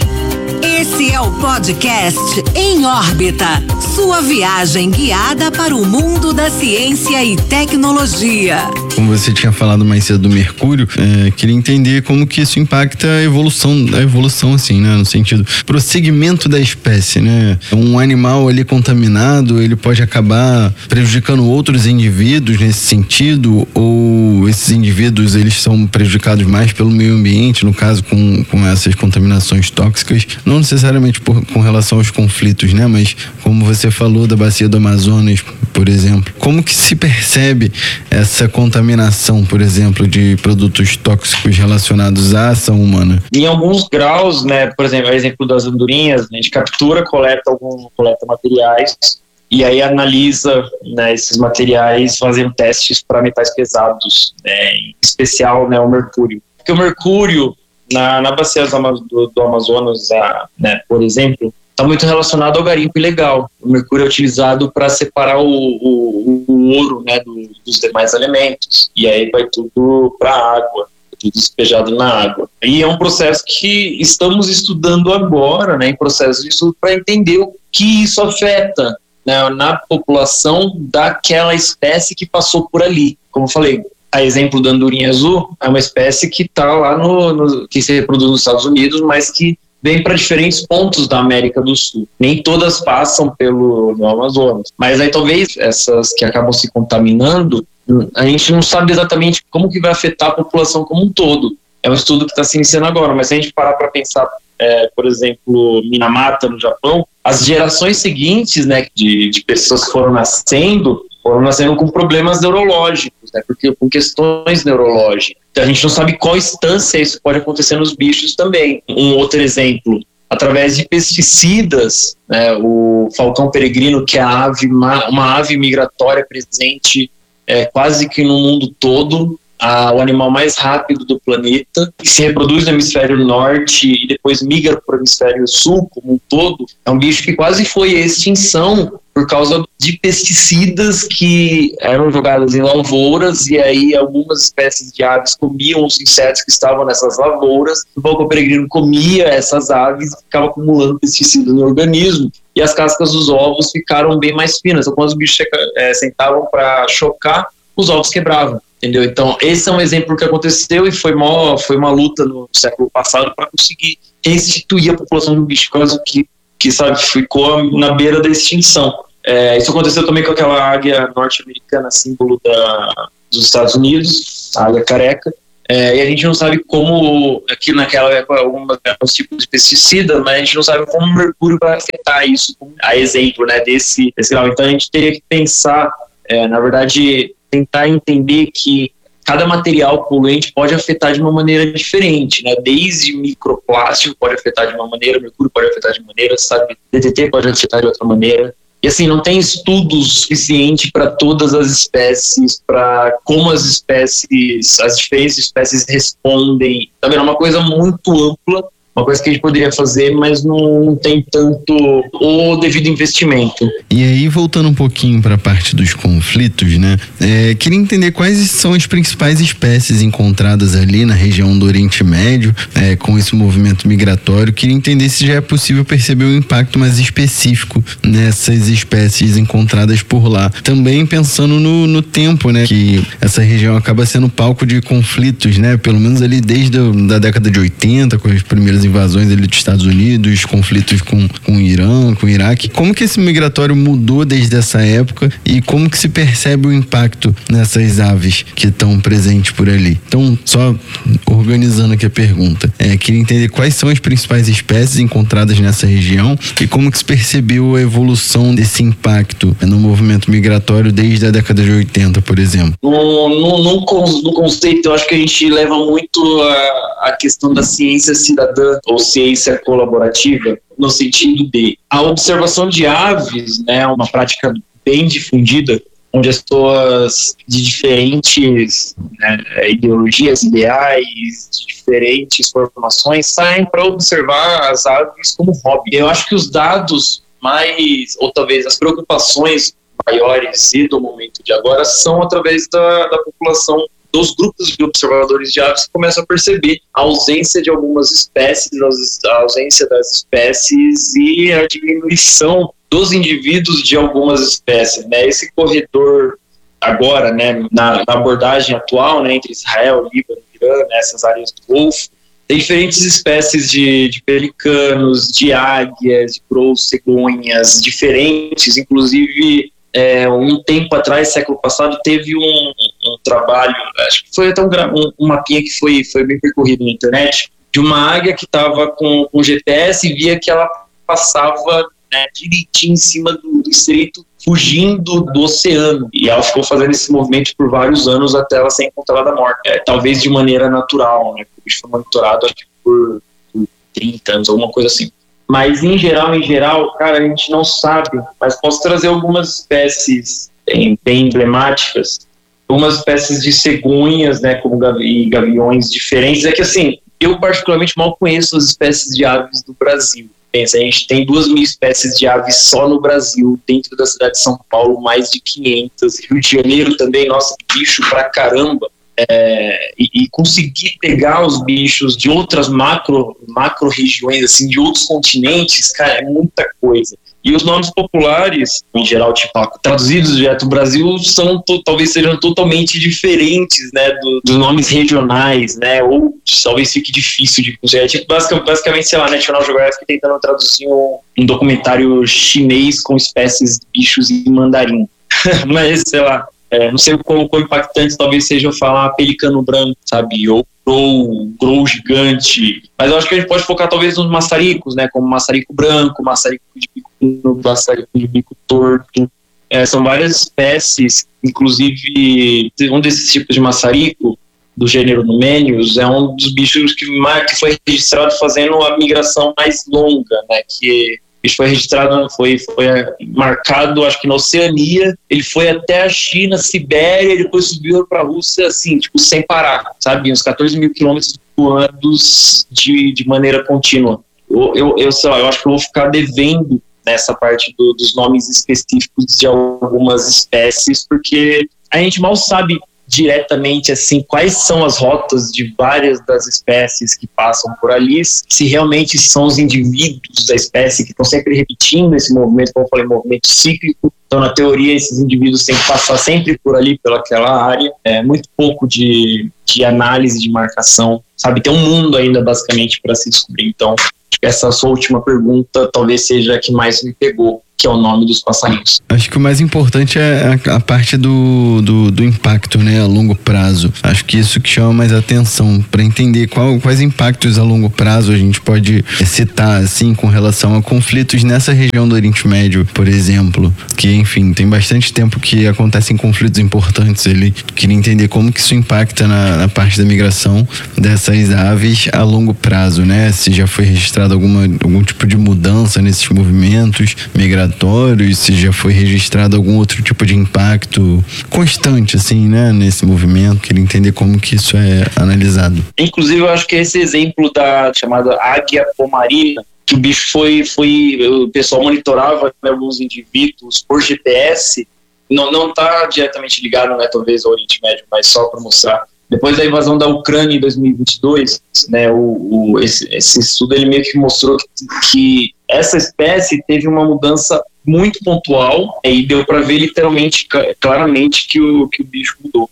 Esse é o podcast Em Órbita, sua viagem guiada para o mundo da ciência e tecnologia. Como você tinha falado mais cedo do mercúrio, é, queria entender como que isso impacta a evolução, a evolução assim, né? No sentido, prosseguimento da espécie, né? Um animal ali contaminado, ele pode acabar prejudicando outros indivíduos nesse sentido, ou esses indivíduos, eles são prejudicados mais pelo meio ambiente, no caso com, com essas contaminações tóxicas, não necessariamente por, com relação aos conflitos, né? Mas como você falou da bacia do Amazonas, por exemplo, como que se percebe essa contaminação, por exemplo, de produtos tóxicos relacionados à ação humana? Em alguns graus, né, por exemplo, o exemplo das andorinhas, a gente captura, coleta alguns, coleta materiais e aí analisa, né, esses materiais fazendo testes para metais pesados, né, em especial, né, o mercúrio. Porque o mercúrio na, na bacia do, do Amazonas, a, né, por exemplo, está muito relacionado ao garimpo ilegal. O mercúrio é utilizado para separar o, o, o ouro, né, do, dos demais elementos, e aí vai tudo para a água, tudo despejado na água. E é um processo que estamos estudando agora, né, em processo de estudo, para entender o que isso afeta, né, na população daquela espécie que passou por ali. Como eu falei, a exemplo da andorinha azul é uma espécie que está lá no, no que se reproduz nos Estados Unidos, mas que vêm para diferentes pontos da América do Sul. Nem todas passam pelo no Amazonas. Mas aí talvez essas que acabam se contaminando, a gente não sabe exatamente como que vai afetar a população como um todo. É um estudo que está se iniciando agora, mas se a gente parar para pensar, é, por exemplo, Minamata, no Japão, as gerações seguintes, né, de, de pessoas que foram nascendo, foram nascendo com problemas neurológicos, né, porque com questões neurológicas. Então a gente não sabe qual instância isso pode acontecer nos bichos também. Um outro exemplo, através de pesticidas, né, o falcão peregrino, que é a ave, uma, uma ave migratória presente é, quase que no mundo todo, A, o animal mais rápido do planeta, que se reproduz no hemisfério norte e depois migra para o hemisfério sul como um todo, é um bicho que quase foi à extinção por causa de pesticidas que eram jogados em lavouras, e aí algumas espécies de aves comiam os insetos que estavam nessas lavouras, o falcão peregrino comia essas aves e ficava acumulando pesticidas no organismo, e as cascas dos ovos ficaram bem mais finas, então quando os bichos é, sentavam para chocar, os ovos quebravam. Entendeu? Então, esse é um exemplo que aconteceu e foi uma, foi uma luta no século passado para conseguir restituir a população do bicho, quase que, que sabe, ficou na beira da extinção. É, isso aconteceu também com aquela águia norte-americana, símbolo da, dos Estados Unidos, a águia careca, é, e a gente não sabe como, aqui naquela época, alguns tipos de pesticida, mas a gente não sabe como o mercúrio vai afetar isso, a exemplo, né, desse, desse grau. Então, a gente teria que pensar, é, na verdade, tentar entender que cada material poluente pode afetar de uma maneira diferente, né? Desde microplástico pode afetar de uma maneira, mercúrio pode afetar de uma maneira, sabe? D D T pode afetar de outra maneira. E assim, não tem estudo suficiente para todas as espécies, para como as espécies, as diferentes espécies respondem. Tá vendo? É uma coisa muito ampla, uma coisa que a gente poderia fazer, mas não, não tem tanto o devido investimento. E aí, voltando um pouquinho para a parte dos conflitos, né? É, queria entender quais são as principais espécies encontradas ali na região do Oriente Médio, é, com esse movimento migratório. Queria entender se já é possível perceber um impacto mais específico nessas espécies encontradas por lá. Também pensando no, no tempo, né? Que essa região acaba sendo palco de conflitos, né? Pelo menos ali desde a da década de oitenta, com as primeiras invasões ali dos Estados Unidos, conflitos com, com o Irã, com o Iraque. Como que esse migratório mudou desde essa época e como que se percebe o impacto nessas aves que estão presentes por ali? Então, só organizando aqui a pergunta, é, queria entender quais são as principais espécies encontradas nessa região e como que se percebeu a evolução desse impacto no movimento migratório desde a década de oitenta, por exemplo. No, no, no, no conceito, eu acho que a gente leva muito a, a questão da ciência cidadã ou ciência colaborativa, no sentido de a observação de aves, né, uma prática bem difundida, onde as pessoas de diferentes, né, ideologias, ideais, de diferentes formações saem para observar as aves como hobby. Eu acho que os dados mais, ou talvez as preocupações maiores e do momento de agora são através da, da população, dos grupos de observadores de aves, que começam a perceber a ausência de algumas espécies, a ausência das espécies e a diminuição dos indivíduos de algumas espécies, né? Esse corredor agora, né, na, na abordagem atual, né, entre Israel, Líbano, Irã, nessas áreas do Golfo, tem diferentes espécies de, de pelicanos, de águias, de crows, cegonhas, diferentes, inclusive é, um tempo atrás, século passado, teve um, um trabalho, acho que foi até um, um, um mapinha que foi, foi bem percorrido na internet, de uma águia que estava com, com G P S e via que ela passava, né, direitinho em cima do, do estreito, fugindo do oceano, e ela ficou fazendo esse movimento por vários anos até ela ser encontrada morta, é, talvez de maneira natural, né, porque o bicho foi monitorado acho que por, por trinta anos, alguma coisa assim. Mas em geral, em geral, cara, a gente não sabe, mas posso trazer algumas espécies bem, bem emblemáticas, algumas espécies de cegonhas, né, como gavi, gaviões diferentes. É que assim, eu particularmente mal conheço as espécies de aves do Brasil. Pensa, a gente tem duas mil espécies de aves só no Brasil, dentro da cidade de São Paulo, mais de quinhentas, Rio de Janeiro também, nossa, bicho pra caramba. É, e, e conseguir pegar os bichos de outras macro, macro regiões, assim, de outros continentes, cara, é muita coisa. E os nomes populares, em geral, tipo, traduzidos direto do Brasil, são, talvez sejam totalmente diferentes, né, do, dos nomes regionais, né, ou talvez fique difícil de conseguir. Tipo, basicamente, basicamente, sei lá, National Geographic tentando traduzir um, um documentário chinês com espécies de bichos em mandarim. Mas, sei lá, é, não sei quão, quão impactante talvez seja eu falar pelicano branco, sabe, ou grow, grow gigante. Mas eu acho que a gente pode focar talvez nos maçaricos, né, como maçarico branco, maçarico de bico no maçarico de bico torto. É, são várias espécies, inclusive um desses tipos de maçarico, do gênero Numenius, é um dos bichos que, que foi registrado fazendo a migração mais longa, né, que o bicho foi registrado, foi, foi marcado, acho que na Oceania, ele foi até a China, Sibéria, e depois subiu para a Rússia, assim, tipo, sem parar, sabe, uns catorze mil quilômetros voados de, de maneira contínua. Eu, eu, eu, sei lá, eu acho que eu vou ficar devendo nessa parte do, dos nomes específicos de algumas espécies, porque a gente mal sabe diretamente, assim, quais são as rotas de várias das espécies que passam por ali, se realmente são os indivíduos da espécie que estão sempre repetindo esse movimento, como eu falei, movimento cíclico. Então, na teoria, esses indivíduos têm que passar sempre por ali, pelaquela área. É muito pouco de, de análise, de marcação, sabe? Tem um mundo ainda, basicamente, para se descobrir. Então, essa sua última pergunta talvez seja a que mais me pegou, que é o nome dos passarinhos. Acho que o mais importante é a, a parte do, do, do impacto, né, a longo prazo. Acho que isso que chama mais atenção, para entender qual, quais impactos a longo prazo a gente pode citar, assim, com relação a conflitos nessa região do Oriente Médio, por exemplo, que, enfim, tem bastante tempo que acontecem conflitos importantes ali. Queria entender como que isso impacta na, na parte da migração dessas aves a longo prazo, né, se já foi registrado alguma, algum tipo de mudança nesses movimentos migratórios, se já foi registrado algum outro tipo de impacto constante, assim, né, nesse movimento. Queria entender como que isso é analisado. Inclusive, eu acho que esse exemplo da chamada águia pomarina, que o bicho foi, foi o pessoal monitorava, né, alguns indivíduos por G P S, não não está diretamente ligado, né, talvez ao Oriente Médio, mas só para mostrar. Depois da invasão da Ucrânia em dois mil e vinte e dois, né, o, o, esse, esse estudo ele meio que mostrou que, que essa espécie teve uma mudança muito pontual e deu para ver literalmente, claramente, que o, que o bicho mudou.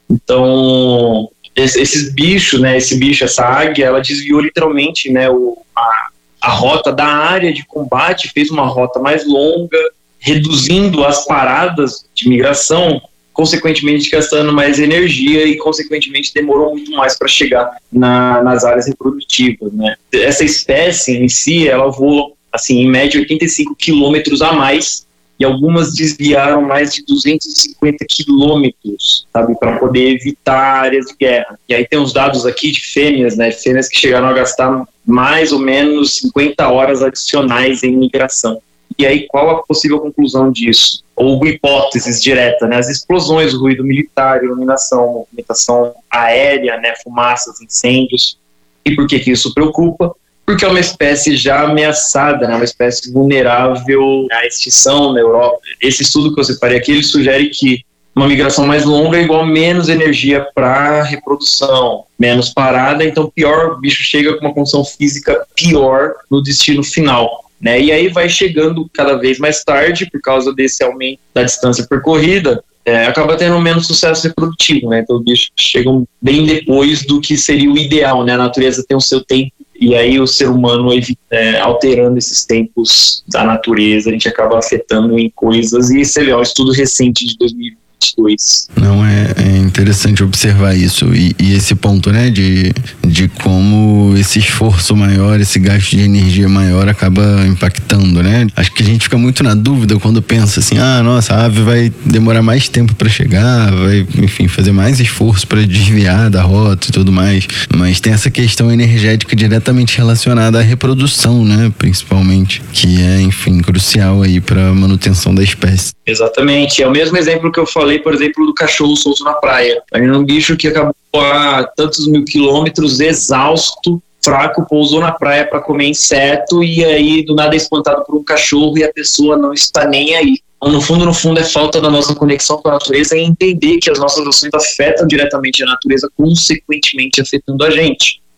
Então, esses bichos, né, esse bicho, essa águia, ela desviou literalmente, né, o, a, a rota da área de combate, fez uma rota mais longa, reduzindo as paradas de migração, consequentemente gastando mais energia e, consequentemente, demorou muito mais para chegar na, nas áreas reprodutivas, né. Essa espécie em si, ela voa, assim, em média, oitenta e cinco quilômetros a mais, e algumas desviaram mais de duzentos e cinquenta quilômetros, sabe, para poder evitar áreas de guerra. E aí tem uns dados aqui de fêmeas, né, fêmeas que chegaram a gastar mais ou menos cinquenta horas adicionais em migração. E aí, qual a possível conclusão disso? Ou hipóteses diretas, né? As explosões, o ruído militar, iluminação, movimentação aérea, né? Fumaças, incêndios. E por que que isso preocupa? Porque é uma espécie já ameaçada, né? Uma espécie vulnerável à extinção na Europa. Esse estudo que eu separei aqui, ele sugere que uma migração mais longa é igual a menos energia para reprodução, menos parada, então pior, o bicho chega com uma condição física pior no destino final. Né? E aí vai chegando cada vez mais tarde, por causa desse aumento da distância percorrida, é, acaba tendo menos sucesso reprodutivo, né? Então os bichos chegam bem depois do que seria o ideal, né? A natureza tem o seu tempo, e aí o ser humano, é, alterando esses tempos da natureza, a gente acaba afetando em coisas, e esse é um estudo recente de dois mil e vinte e dois. Não, é, é interessante observar isso, e, e esse ponto, né, de, de como esse esforço maior, esse gasto de energia maior acaba impactando, né? Acho que a gente fica muito na dúvida quando pensa assim, ah, nossa, a ave vai demorar mais tempo para chegar, vai, enfim, fazer mais esforço para desviar da rota e tudo mais, mas tem essa questão energética diretamente relacionada à reprodução, né, principalmente, que é, enfim, crucial aí para manutenção da espécie. Exatamente, é o mesmo exemplo que eu falei, por exemplo, do cachorro solto na praia. É um bicho que acabou a tantos mil quilômetros, exausto, fraco, pousou na praia para comer inseto e aí do nada é espantado por um cachorro e a pessoa não está nem aí. Então, no fundo, no fundo, é falta da nossa conexão com a natureza e entender que as nossas ações afetam diretamente a natureza, consequentemente afetando a gente.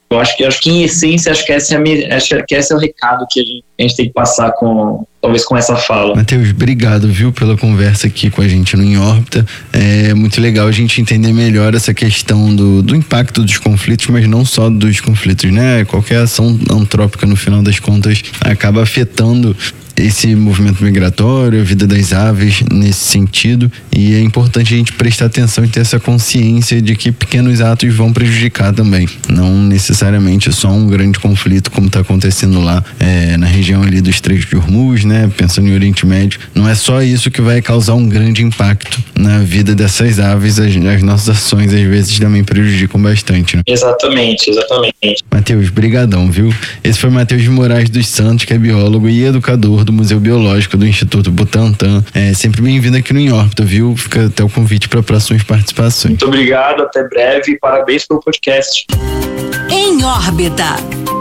Eu acho que, acho que em essência, acho que, essa é a, acho que esse é o recado que a gente, a gente tem que passar com, talvez com essa fala. Matheus, obrigado, viu, pela conversa aqui com a gente no Em Órbita. É muito legal a gente entender melhor essa questão do, do impacto dos conflitos, mas não só dos conflitos, né? Qualquer ação antrópica, no final das contas, acaba afetando esse movimento migratório, a vida das aves nesse sentido, e é importante a gente prestar atenção e ter essa consciência de que pequenos atos vão prejudicar também, não necessariamente só um grande conflito como está acontecendo lá é, na região ali do Estreito de Hormuz, né, pensando em Oriente Médio, não é só isso que vai causar um grande impacto na vida dessas aves, as, as nossas ações às vezes também prejudicam bastante, né? Exatamente, exatamente. Matheus, brigadão, viu? Esse foi Matheus de Moraes dos Santos, que é biólogo e educador do Museu Biológico do Instituto Butantan. É sempre bem-vindo aqui no Em Órbita, viu? Fica até o convite para próximas participações. Muito obrigado, até breve e parabéns pelo podcast. Em Órbita.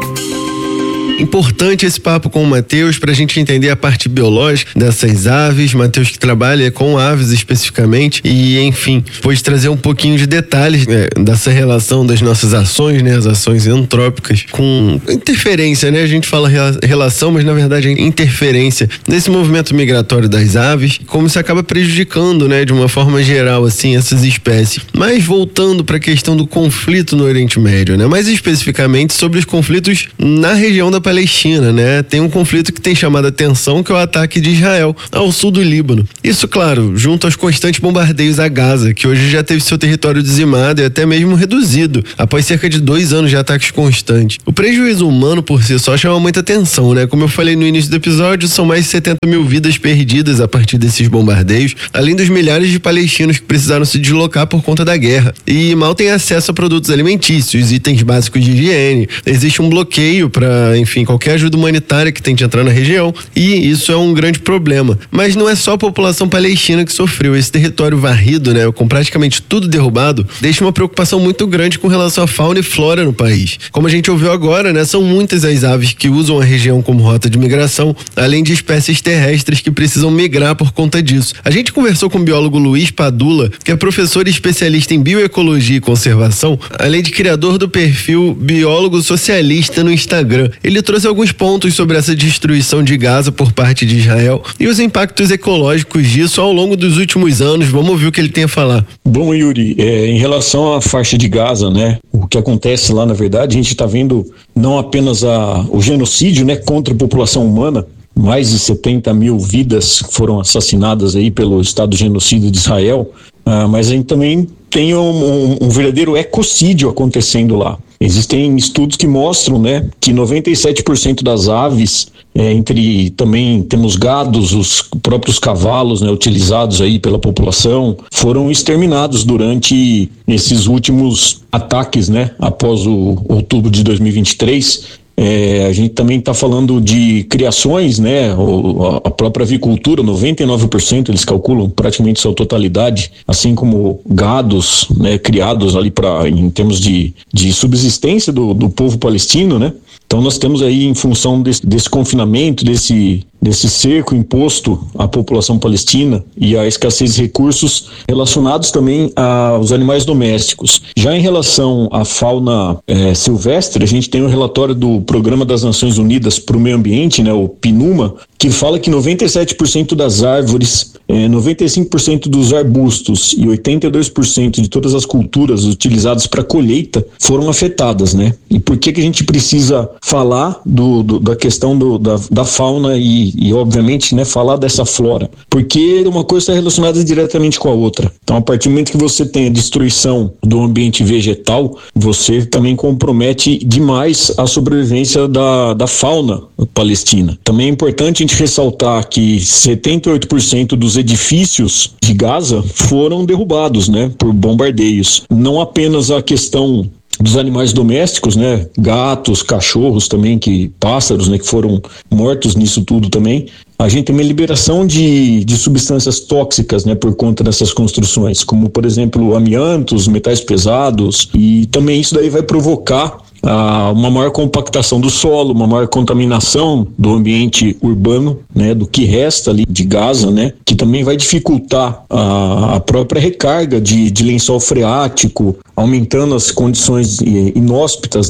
Importante esse papo com o Matheus para a gente entender a parte biológica dessas aves. Matheus que trabalha com aves especificamente e, enfim, pode trazer um pouquinho de detalhes né, dessa relação das nossas ações, né, as ações antrópicas com interferência, né? A gente fala relação, mas na verdade é interferência nesse movimento migratório das aves, como isso acaba prejudicando, né, de uma forma geral, assim, essas espécies. Mas voltando para a questão do conflito no Oriente Médio, né? Mais especificamente sobre os conflitos na região da Palestina, né? Tem um conflito que tem chamado a atenção, que é o ataque de Israel ao sul do Líbano. Isso, claro, junto aos constantes bombardeios a Gaza, que hoje já teve seu território dizimado e até mesmo reduzido, após cerca de dois anos de ataques constantes. O prejuízo humano por si só chama muita atenção, né? Como eu falei no início do episódio, são mais de setenta mil vidas perdidas a partir desses bombardeios, além dos milhares de palestinos que precisaram se deslocar por conta da guerra e mal têm acesso a produtos alimentícios, itens básicos de higiene. Existe um bloqueio para, enfim, qualquer ajuda humanitária que tente entrar na região, e isso é um grande problema. Mas não é só a população palestina que sofreu. Esse território varrido, né, com praticamente tudo derrubado, deixa uma preocupação muito grande com relação à fauna e flora no país. Como a gente ouviu agora, né, são muitas as aves que usam a região como rota de migração, além de espécies terrestres que precisam migrar por conta disso. A gente conversou com o biólogo Luiz Padula, que é professor e especialista em bioecologia e conservação, além de criador do perfil Biólogo Socialista no Instagram. Ele trouxe alguns pontos sobre essa destruição de Gaza por parte de Israel e os impactos ecológicos disso ao longo dos últimos anos. Vamos ouvir o que ele tem a falar. Bom, Yuri, é, em relação à faixa de Gaza, né, o que acontece lá, na verdade, a gente está vendo não apenas a, o genocídio, né, contra a população humana, mais de setenta mil vidas foram assassinadas aí pelo Estado genocida de Israel, ah, mas a gente também tem um, um, um verdadeiro ecocídio acontecendo lá. Existem estudos que mostram, né, que noventa e sete por cento das aves, é, entre também temos gados, os próprios cavalos, né, utilizados aí pela população, foram exterminados durante esses últimos ataques, né, após o outubro de dois mil e vinte e três. É, a gente também está falando de criações, né? O, a própria avicultura, noventa e nove por cento eles calculam praticamente sua totalidade, assim como gados, né, criados ali para em termos de, de subsistência do, do povo palestino, né? Então nós temos aí, em função desse, desse confinamento, desse, desse cerco imposto à população palestina e à escassez de recursos relacionados também aos animais domésticos. Já em relação à fauna é, silvestre, a gente tem um relatório do Programa das Nações Unidas para o Meio Ambiente, né, o PNUMA, que fala que noventa e sete por cento das árvores, é, noventa e cinco por cento dos arbustos e oitenta e dois por cento de todas as culturas utilizadas para colheita foram afetadas, né? E por que que a gente precisa falar do, do, da questão do, da, da fauna e, e, obviamente, né, falar dessa flora? Porque uma coisa está relacionada diretamente com a outra. Então, a partir do momento que você tem a destruição do ambiente vegetal, você também compromete demais a sobrevivência da, da fauna palestina. Também é importante a gente ressaltar que setenta e oito por cento dos edifícios de Gaza foram derrubados, né, por bombardeios. Não apenas a questão dos animais domésticos, né, gatos, cachorros também, que pássaros, né, que foram mortos nisso tudo também. A gente tem uma liberação de, de substâncias tóxicas, né, por conta dessas construções, como, por exemplo, amiantos, metais pesados, e também isso daí vai provocar ah, uma maior compactação do solo, uma maior contaminação do ambiente urbano, né, do que resta ali de Gaza, né, que também vai dificultar a, a própria recarga de, de lençol freático, aumentando as condições inóspitas, né,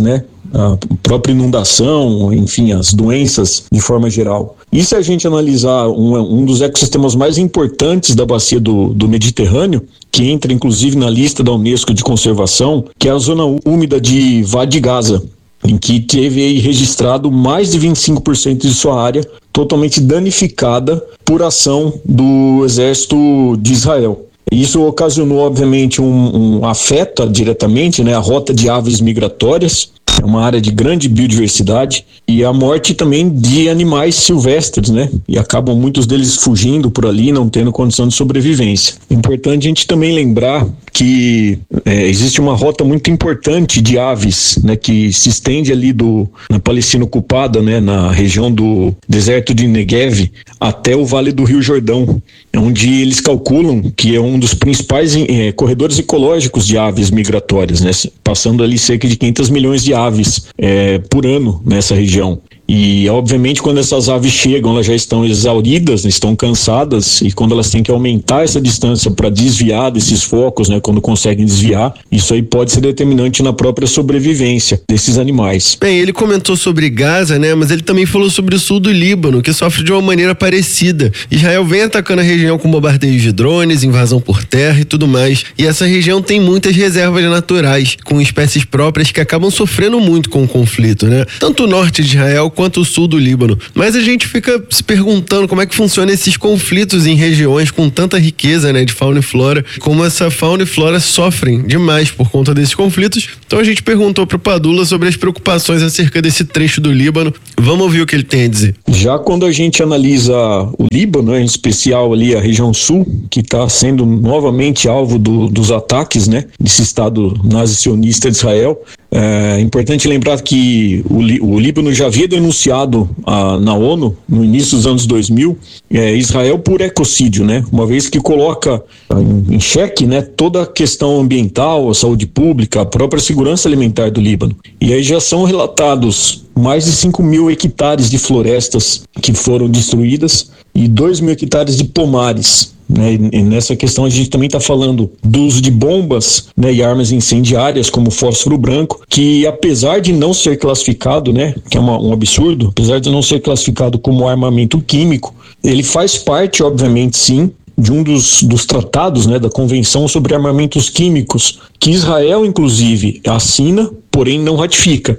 a própria inundação, enfim, as doenças de forma geral. E se a gente analisar um, um dos ecossistemas mais importantes da bacia do, do Mediterrâneo, que entra inclusive na lista da Unesco de conservação, que é a zona úmida de Vade de Gaza, em que teve aí registrado mais de vinte e cinco por cento de sua área totalmente danificada por ação do exército de Israel. Isso ocasionou, obviamente, um, um afeta diretamente, né, a rota de aves migratórias. É uma área de grande biodiversidade e a morte também de animais silvestres, né? E acabam muitos deles fugindo por ali, não tendo condição de sobrevivência. É importante a gente também lembrar que é, existe uma rota muito importante de aves, né? Que se estende ali do, na Palestina ocupada, né? Na região do deserto de Negev até o Vale do Rio Jordão, onde eles calculam que é um dos principais é, corredores ecológicos de aves migratórias, né? Passando ali cerca de quinhentos milhões de aves aves é, por ano nessa região. E, obviamente, quando essas aves chegam, elas já estão exauridas, estão cansadas, e quando elas têm que aumentar essa distância para desviar desses focos, né, quando conseguem desviar, isso aí pode ser determinante na própria sobrevivência desses animais. Bem, ele comentou sobre Gaza, né, mas ele também falou sobre o sul do Líbano, que sofre de uma maneira parecida. Israel vem atacando a região com bombardeios de drones, invasão por terra e tudo mais, e essa região tem muitas reservas naturais, com espécies próprias que acabam sofrendo muito com o conflito, né? Tanto o norte de Israel quanto o sul do Líbano. Mas a gente fica se perguntando como é que funcionam esses conflitos em regiões com tanta riqueza, né, de fauna e flora, como essa fauna e flora sofrem demais por conta desses conflitos. Então a gente perguntou pro Padula sobre as preocupações acerca desse trecho do Líbano. Vamos ouvir o que ele tem a dizer. Já quando a gente analisa o Líbano, em especial ali a região sul, que está sendo novamente alvo do, dos ataques, né, desse Estado nazi-sionista de Israel, é importante lembrar que o, o Líbano já havia denunciado a, na ONU, no início dos anos dois mil, é, Israel por ecocídio, né? Uma vez que coloca em, em xeque, né, toda a questão ambiental, a saúde pública, a própria segurança alimentar do Líbano. E aí já são relatados mais de cinco mil hectares de florestas que foram destruídas e dois mil hectares de pomares. Né, e nessa questão a gente também está falando do uso de bombas, né, e armas incendiárias como fósforo branco, que apesar de não ser classificado, né, que é uma, um absurdo, apesar de não ser classificado como armamento químico, ele faz parte, obviamente, sim, de um dos, dos tratados, né, da Convenção sobre Armamentos Químicos, que Israel, inclusive, assina, porém não ratifica.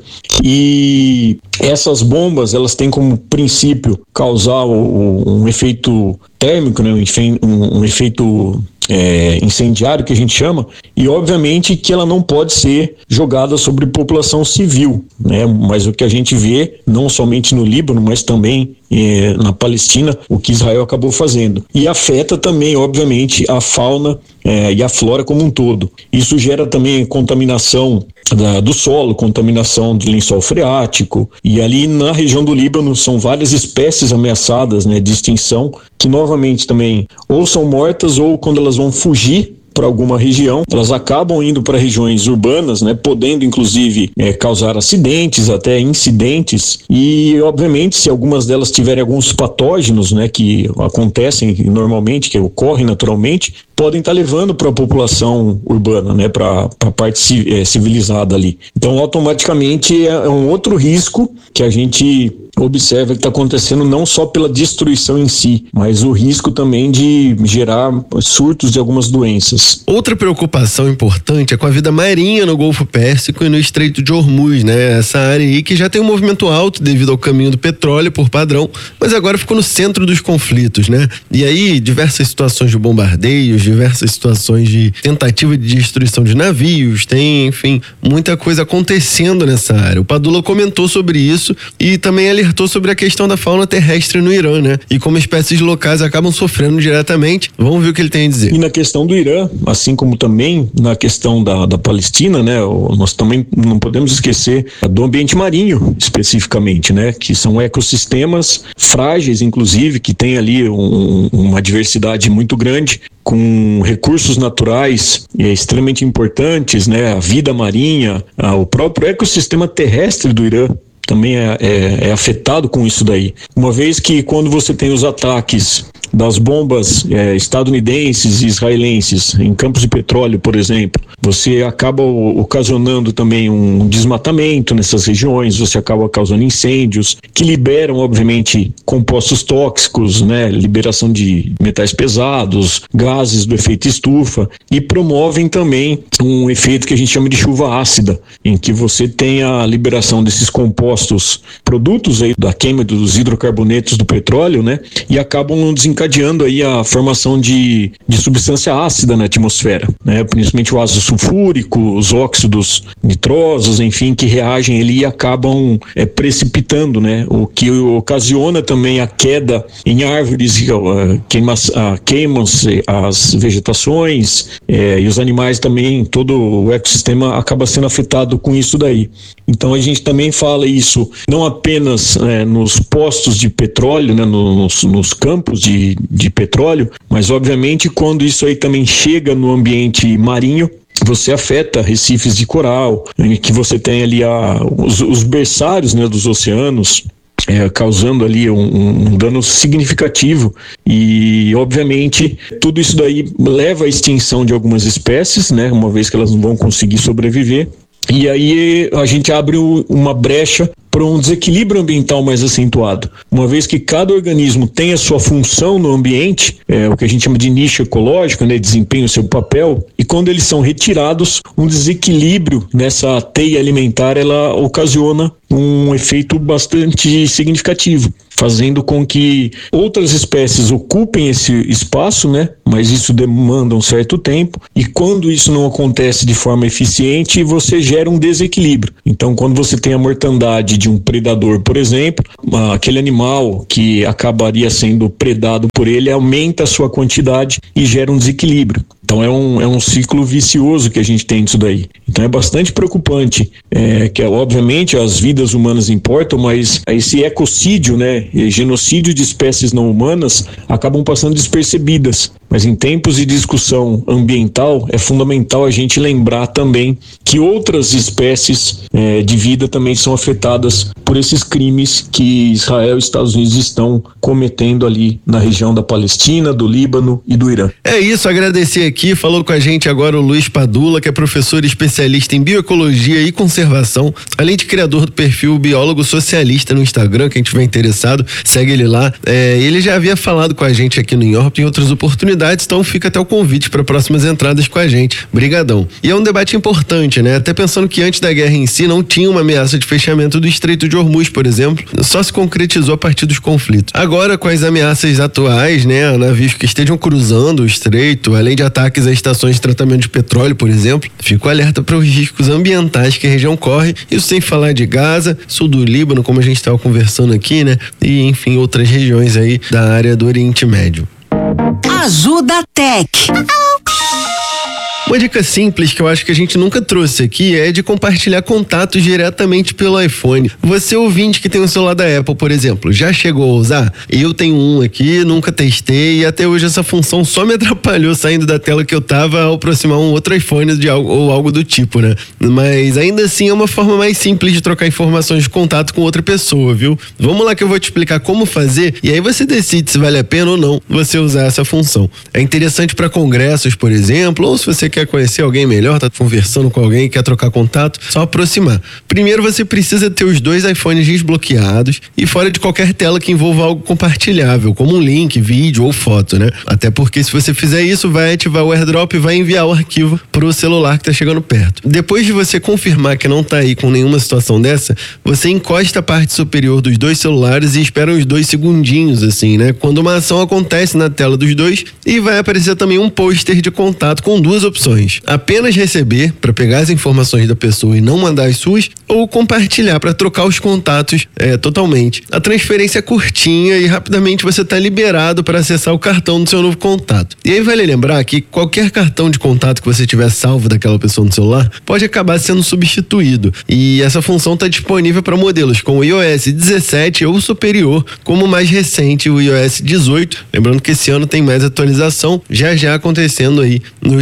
E essas bombas, elas têm como princípio causar o, o, um efeito térmico, né, um, um, um efeito é, incendiário, que a gente chama, e obviamente que ela não pode ser jogada sobre população civil, né, mas o que a gente vê, não somente no Líbano, mas também é, na Palestina, o que Israel acabou fazendo. E afeta também, obviamente, a fauna é, e a flora como um todo. Isso gera também contaminação da, do solo, contaminação de lençol freático, e ali na região do Líbano são várias espécies ameaçadas, né, de extinção, que novamente também ou são mortas ou quando elas vão fugir para alguma região, elas acabam indo para regiões urbanas, né, podendo inclusive é, causar acidentes, até incidentes, e obviamente se algumas delas tiverem alguns patógenos, né, que acontecem normalmente, que ocorrem naturalmente, podem estar levando para a população urbana, né, para a parte é, civilizada ali. Então automaticamente é, é um outro risco que a gente observa que está acontecendo não só pela destruição em si, mas o risco também de gerar surtos de algumas doenças. Outra preocupação importante é com a vida marinha no Golfo Pérsico e no Estreito de Hormuz, né? Essa área aí que já tem um movimento alto devido ao caminho do petróleo por padrão, mas agora ficou no centro dos conflitos, né? E aí diversas situações de bombardeios, diversas situações de tentativa de destruição de navios, tem, enfim, muita coisa acontecendo nessa área. O Padula comentou sobre isso e também alertou sobre a questão da fauna terrestre no Irã, né? E como espécies locais acabam sofrendo diretamente. Vamos ver o que ele tem a dizer. E na questão do Irã, assim como também na questão da, da Palestina, né? Nós também não podemos esquecer do ambiente marinho, especificamente, né? Que são ecossistemas frágeis, inclusive, que tem ali um, uma diversidade muito grande, com recursos naturais é, extremamente importantes, né? A vida marinha, a, o próprio ecossistema terrestre do Irã também é, é, é afetado com isso daí. Uma vez que quando você tem os ataques das bombas é, estadunidenses e israelenses em campos de petróleo, por exemplo, você acaba ocasionando também um desmatamento nessas regiões, você acaba causando incêndios que liberam, obviamente, compostos tóxicos, né, liberação de metais pesados, gases do efeito estufa, e promovem também um efeito que a gente chama de chuva ácida, em que você tem a liberação desses compostos, produtos aí da queima dos hidrocarbonetos do petróleo, né, e acabam desencadeando aí a formação de, de substância ácida na atmosfera, né, principalmente o ácido sulfúrico, os óxidos nitrosos, enfim, que reagem ali e acabam é, precipitando, né, o que ocasiona também a queda em árvores, queimam-se as vegetações é, e os animais também, todo o ecossistema acaba sendo afetado com isso daí. Então a gente também fala isso não apenas é, nos postos de petróleo, né, nos, nos campos de, de petróleo, mas obviamente quando isso aí também chega no ambiente marinho, você afeta recifes de coral, em que você tem ali a, os, os berçários, né, dos oceanos, É, causando ali um, um dano significativo e, obviamente, tudo isso daí leva à extinção de algumas espécies, né, uma vez que elas não vão conseguir sobreviver. E aí a gente abre uma brecha para um desequilíbrio ambiental mais acentuado. Uma vez que cada organismo tem a sua função no ambiente, é, o que a gente chama de nicho ecológico, né, desempenha o seu papel, e quando eles são retirados, um desequilíbrio nessa teia alimentar, ela ocasiona um efeito bastante significativo, fazendo com que outras espécies ocupem esse espaço, né? Mas isso demanda um certo tempo, e quando isso não acontece de forma eficiente, você gera um desequilíbrio. Então, quando você tem a mortandade de um predador, por exemplo, aquele animal que acabaria sendo predado por ele aumenta a sua quantidade e gera um desequilíbrio. Então é um, é um ciclo vicioso que a gente tem disso daí. Então é bastante preocupante, é, que obviamente as vidas humanas importam, mas esse ecocídio, né, genocídio de espécies não humanas acabam passando despercebidas. Mas em tempos de discussão ambiental é fundamental a gente lembrar também que outras espécies é, de vida também são afetadas por esses crimes que Israel e Estados Unidos estão cometendo ali na região da Palestina, do Líbano e do Irã. É isso, agradecer aqui, falou com a gente agora o Luiz Padula, que é professor especialista em bioecologia e conservação, além de criador do perfil Biólogo Socialista no Instagram, quem tiver interessado, segue ele lá. É, ele já havia falado com a gente aqui no Inhórbita em outras oportunidades, então fica até o convite para próximas entradas com a gente. Brigadão. E é um debate importante, né? Até pensando que antes da guerra em si não tinha uma ameaça de fechamento do Estreito de Hormuz, por exemplo, só se concretizou a partir dos conflitos. Agora, com as ameaças atuais, né, navios que estejam cruzando o estreito, além de ataques a estações de tratamento de petróleo, por exemplo, fico alerta para os riscos ambientais que a região corre, isso sem falar de Gaza, sul do Líbano, como a gente estava conversando aqui, né, e enfim, outras regiões aí da área do Oriente Médio. Ajuda Tech. Uma dica simples que eu acho que a gente nunca trouxe aqui é de compartilhar contatos diretamente pelo iPhone. Você ouvinte que tem um celular da Apple, por exemplo, já chegou a usar? Eu tenho um aqui, nunca testei e até hoje essa função só me atrapalhou saindo da tela que eu tava ao aproximar um outro iPhone de algo, ou algo do tipo, né? Mas ainda assim é uma forma mais simples de trocar informações de contato com outra pessoa, viu? Vamos lá que eu vou te explicar como fazer e aí você decide se vale a pena ou não você usar essa função. É interessante para congressos, por exemplo, ou se você quer conhecer alguém melhor, tá conversando com alguém, quer trocar contato, só aproximar. Primeiro você precisa ter os dois iPhones desbloqueados e fora de qualquer tela que envolva algo compartilhável, como um link, vídeo ou foto, né? Até porque se você fizer isso, vai ativar o AirDrop e vai enviar o arquivo pro celular que tá chegando perto. Depois de você confirmar que não tá aí com nenhuma situação dessa, você encosta a parte superior dos dois celulares e espera uns dois segundinhos, assim, né? Quando uma ação acontece na tela dos dois e vai aparecer também um pôster de contato com duas opções. Apenas receber para pegar as informações da pessoa e não mandar as suas, ou compartilhar para trocar os contatos é, totalmente. A transferência é curtinha e rapidamente você está liberado para acessar o cartão do seu novo contato. E aí vale lembrar que qualquer cartão de contato que você tiver salvo daquela pessoa no celular pode acabar sendo substituído. E essa função está disponível para modelos com o i O S dezessete ou superior, como o mais recente, o i O S dezoito. Lembrando que esse ano tem mais atualização, já já acontecendo aí nos celulares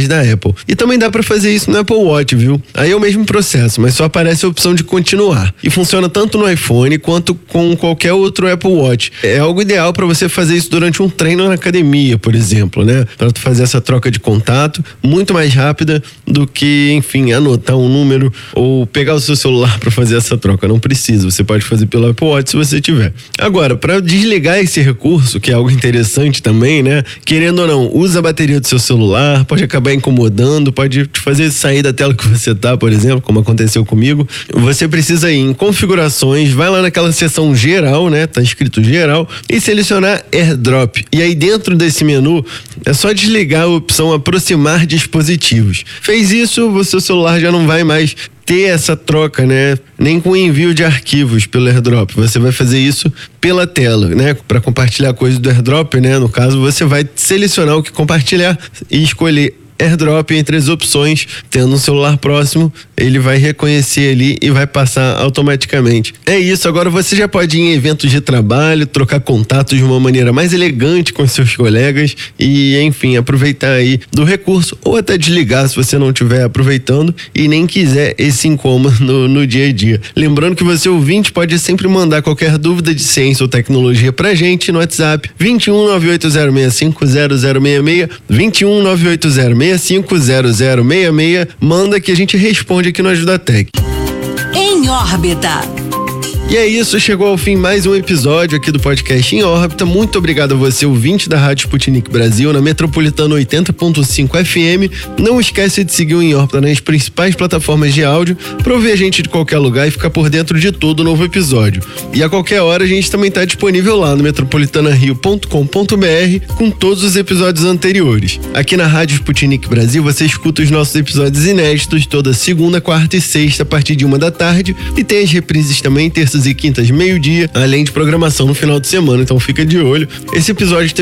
celulares da Apple. E também dá para fazer isso no Apple Watch, viu? Aí é o mesmo processo, mas só aparece a opção de continuar. E funciona tanto no iPhone quanto com qualquer outro Apple Watch. É algo ideal para você fazer isso durante um treino na academia, por exemplo, né? Para tu fazer essa troca de contato muito mais rápida do que, enfim, anotar um número ou pegar o seu celular para fazer essa troca. Não precisa, você pode fazer pelo Apple Watch se você tiver. Agora, para desligar esse recurso, que é algo interessante também, né? Querendo ou não, usa a bateria do seu celular, pode acabar incomodando, pode te fazer sair da tela que você tá, por exemplo, como aconteceu comigo. Você precisa ir em configurações, vai lá naquela seção geral, né? Tá escrito geral, e selecionar AirDrop. E aí dentro desse menu é só desligar a opção aproximar dispositivos. Fez isso, o seu celular já não vai mais ter essa troca, né? Nem com envio de arquivos pelo AirDrop. Você vai fazer isso pela tela, né? Para compartilhar coisas do AirDrop, né? No caso, você vai selecionar o que compartilhar e escolher AirDrop entre as opções. Tendo um celular próximo, ele vai reconhecer ali e vai passar automaticamente. É isso, agora você já pode ir em eventos de trabalho, trocar contatos de uma maneira mais elegante com seus colegas e, enfim, aproveitar aí do recurso ou até desligar se você não estiver aproveitando e nem quiser esse incômodo no, no dia a dia. Lembrando que você, ouvinte, pode sempre mandar qualquer dúvida de ciência ou tecnologia pra gente no WhatsApp vinte e um, nove oito zero seis cinco, zero zero seis seis, vinte e um, nove oito zero seis cinco, zero zero seis seis. Manda que a gente responde aqui no Ajuda Tech. Em órbita. E é isso, chegou ao fim mais um episódio aqui do podcast Em Órbita. Muito obrigado a você, ouvinte da Rádio Sputnik Brasil, na Metropolitana oitenta ponto cinco F M. Não esquece de seguir o Em Órbita nas principais plataformas de áudio para ouvir a gente de qualquer lugar e ficar por dentro de todo novo episódio. E a qualquer hora a gente também está disponível lá no metropolitana rio ponto com ponto b r com todos os episódios anteriores. Aqui na Rádio Sputnik Brasil você escuta os nossos episódios inéditos toda segunda, quarta e sexta a partir de uma da tarde e tem as reprises também terças e quintas, meio-dia, além de programação no final de semana, então fica de olho. Esse episódio teve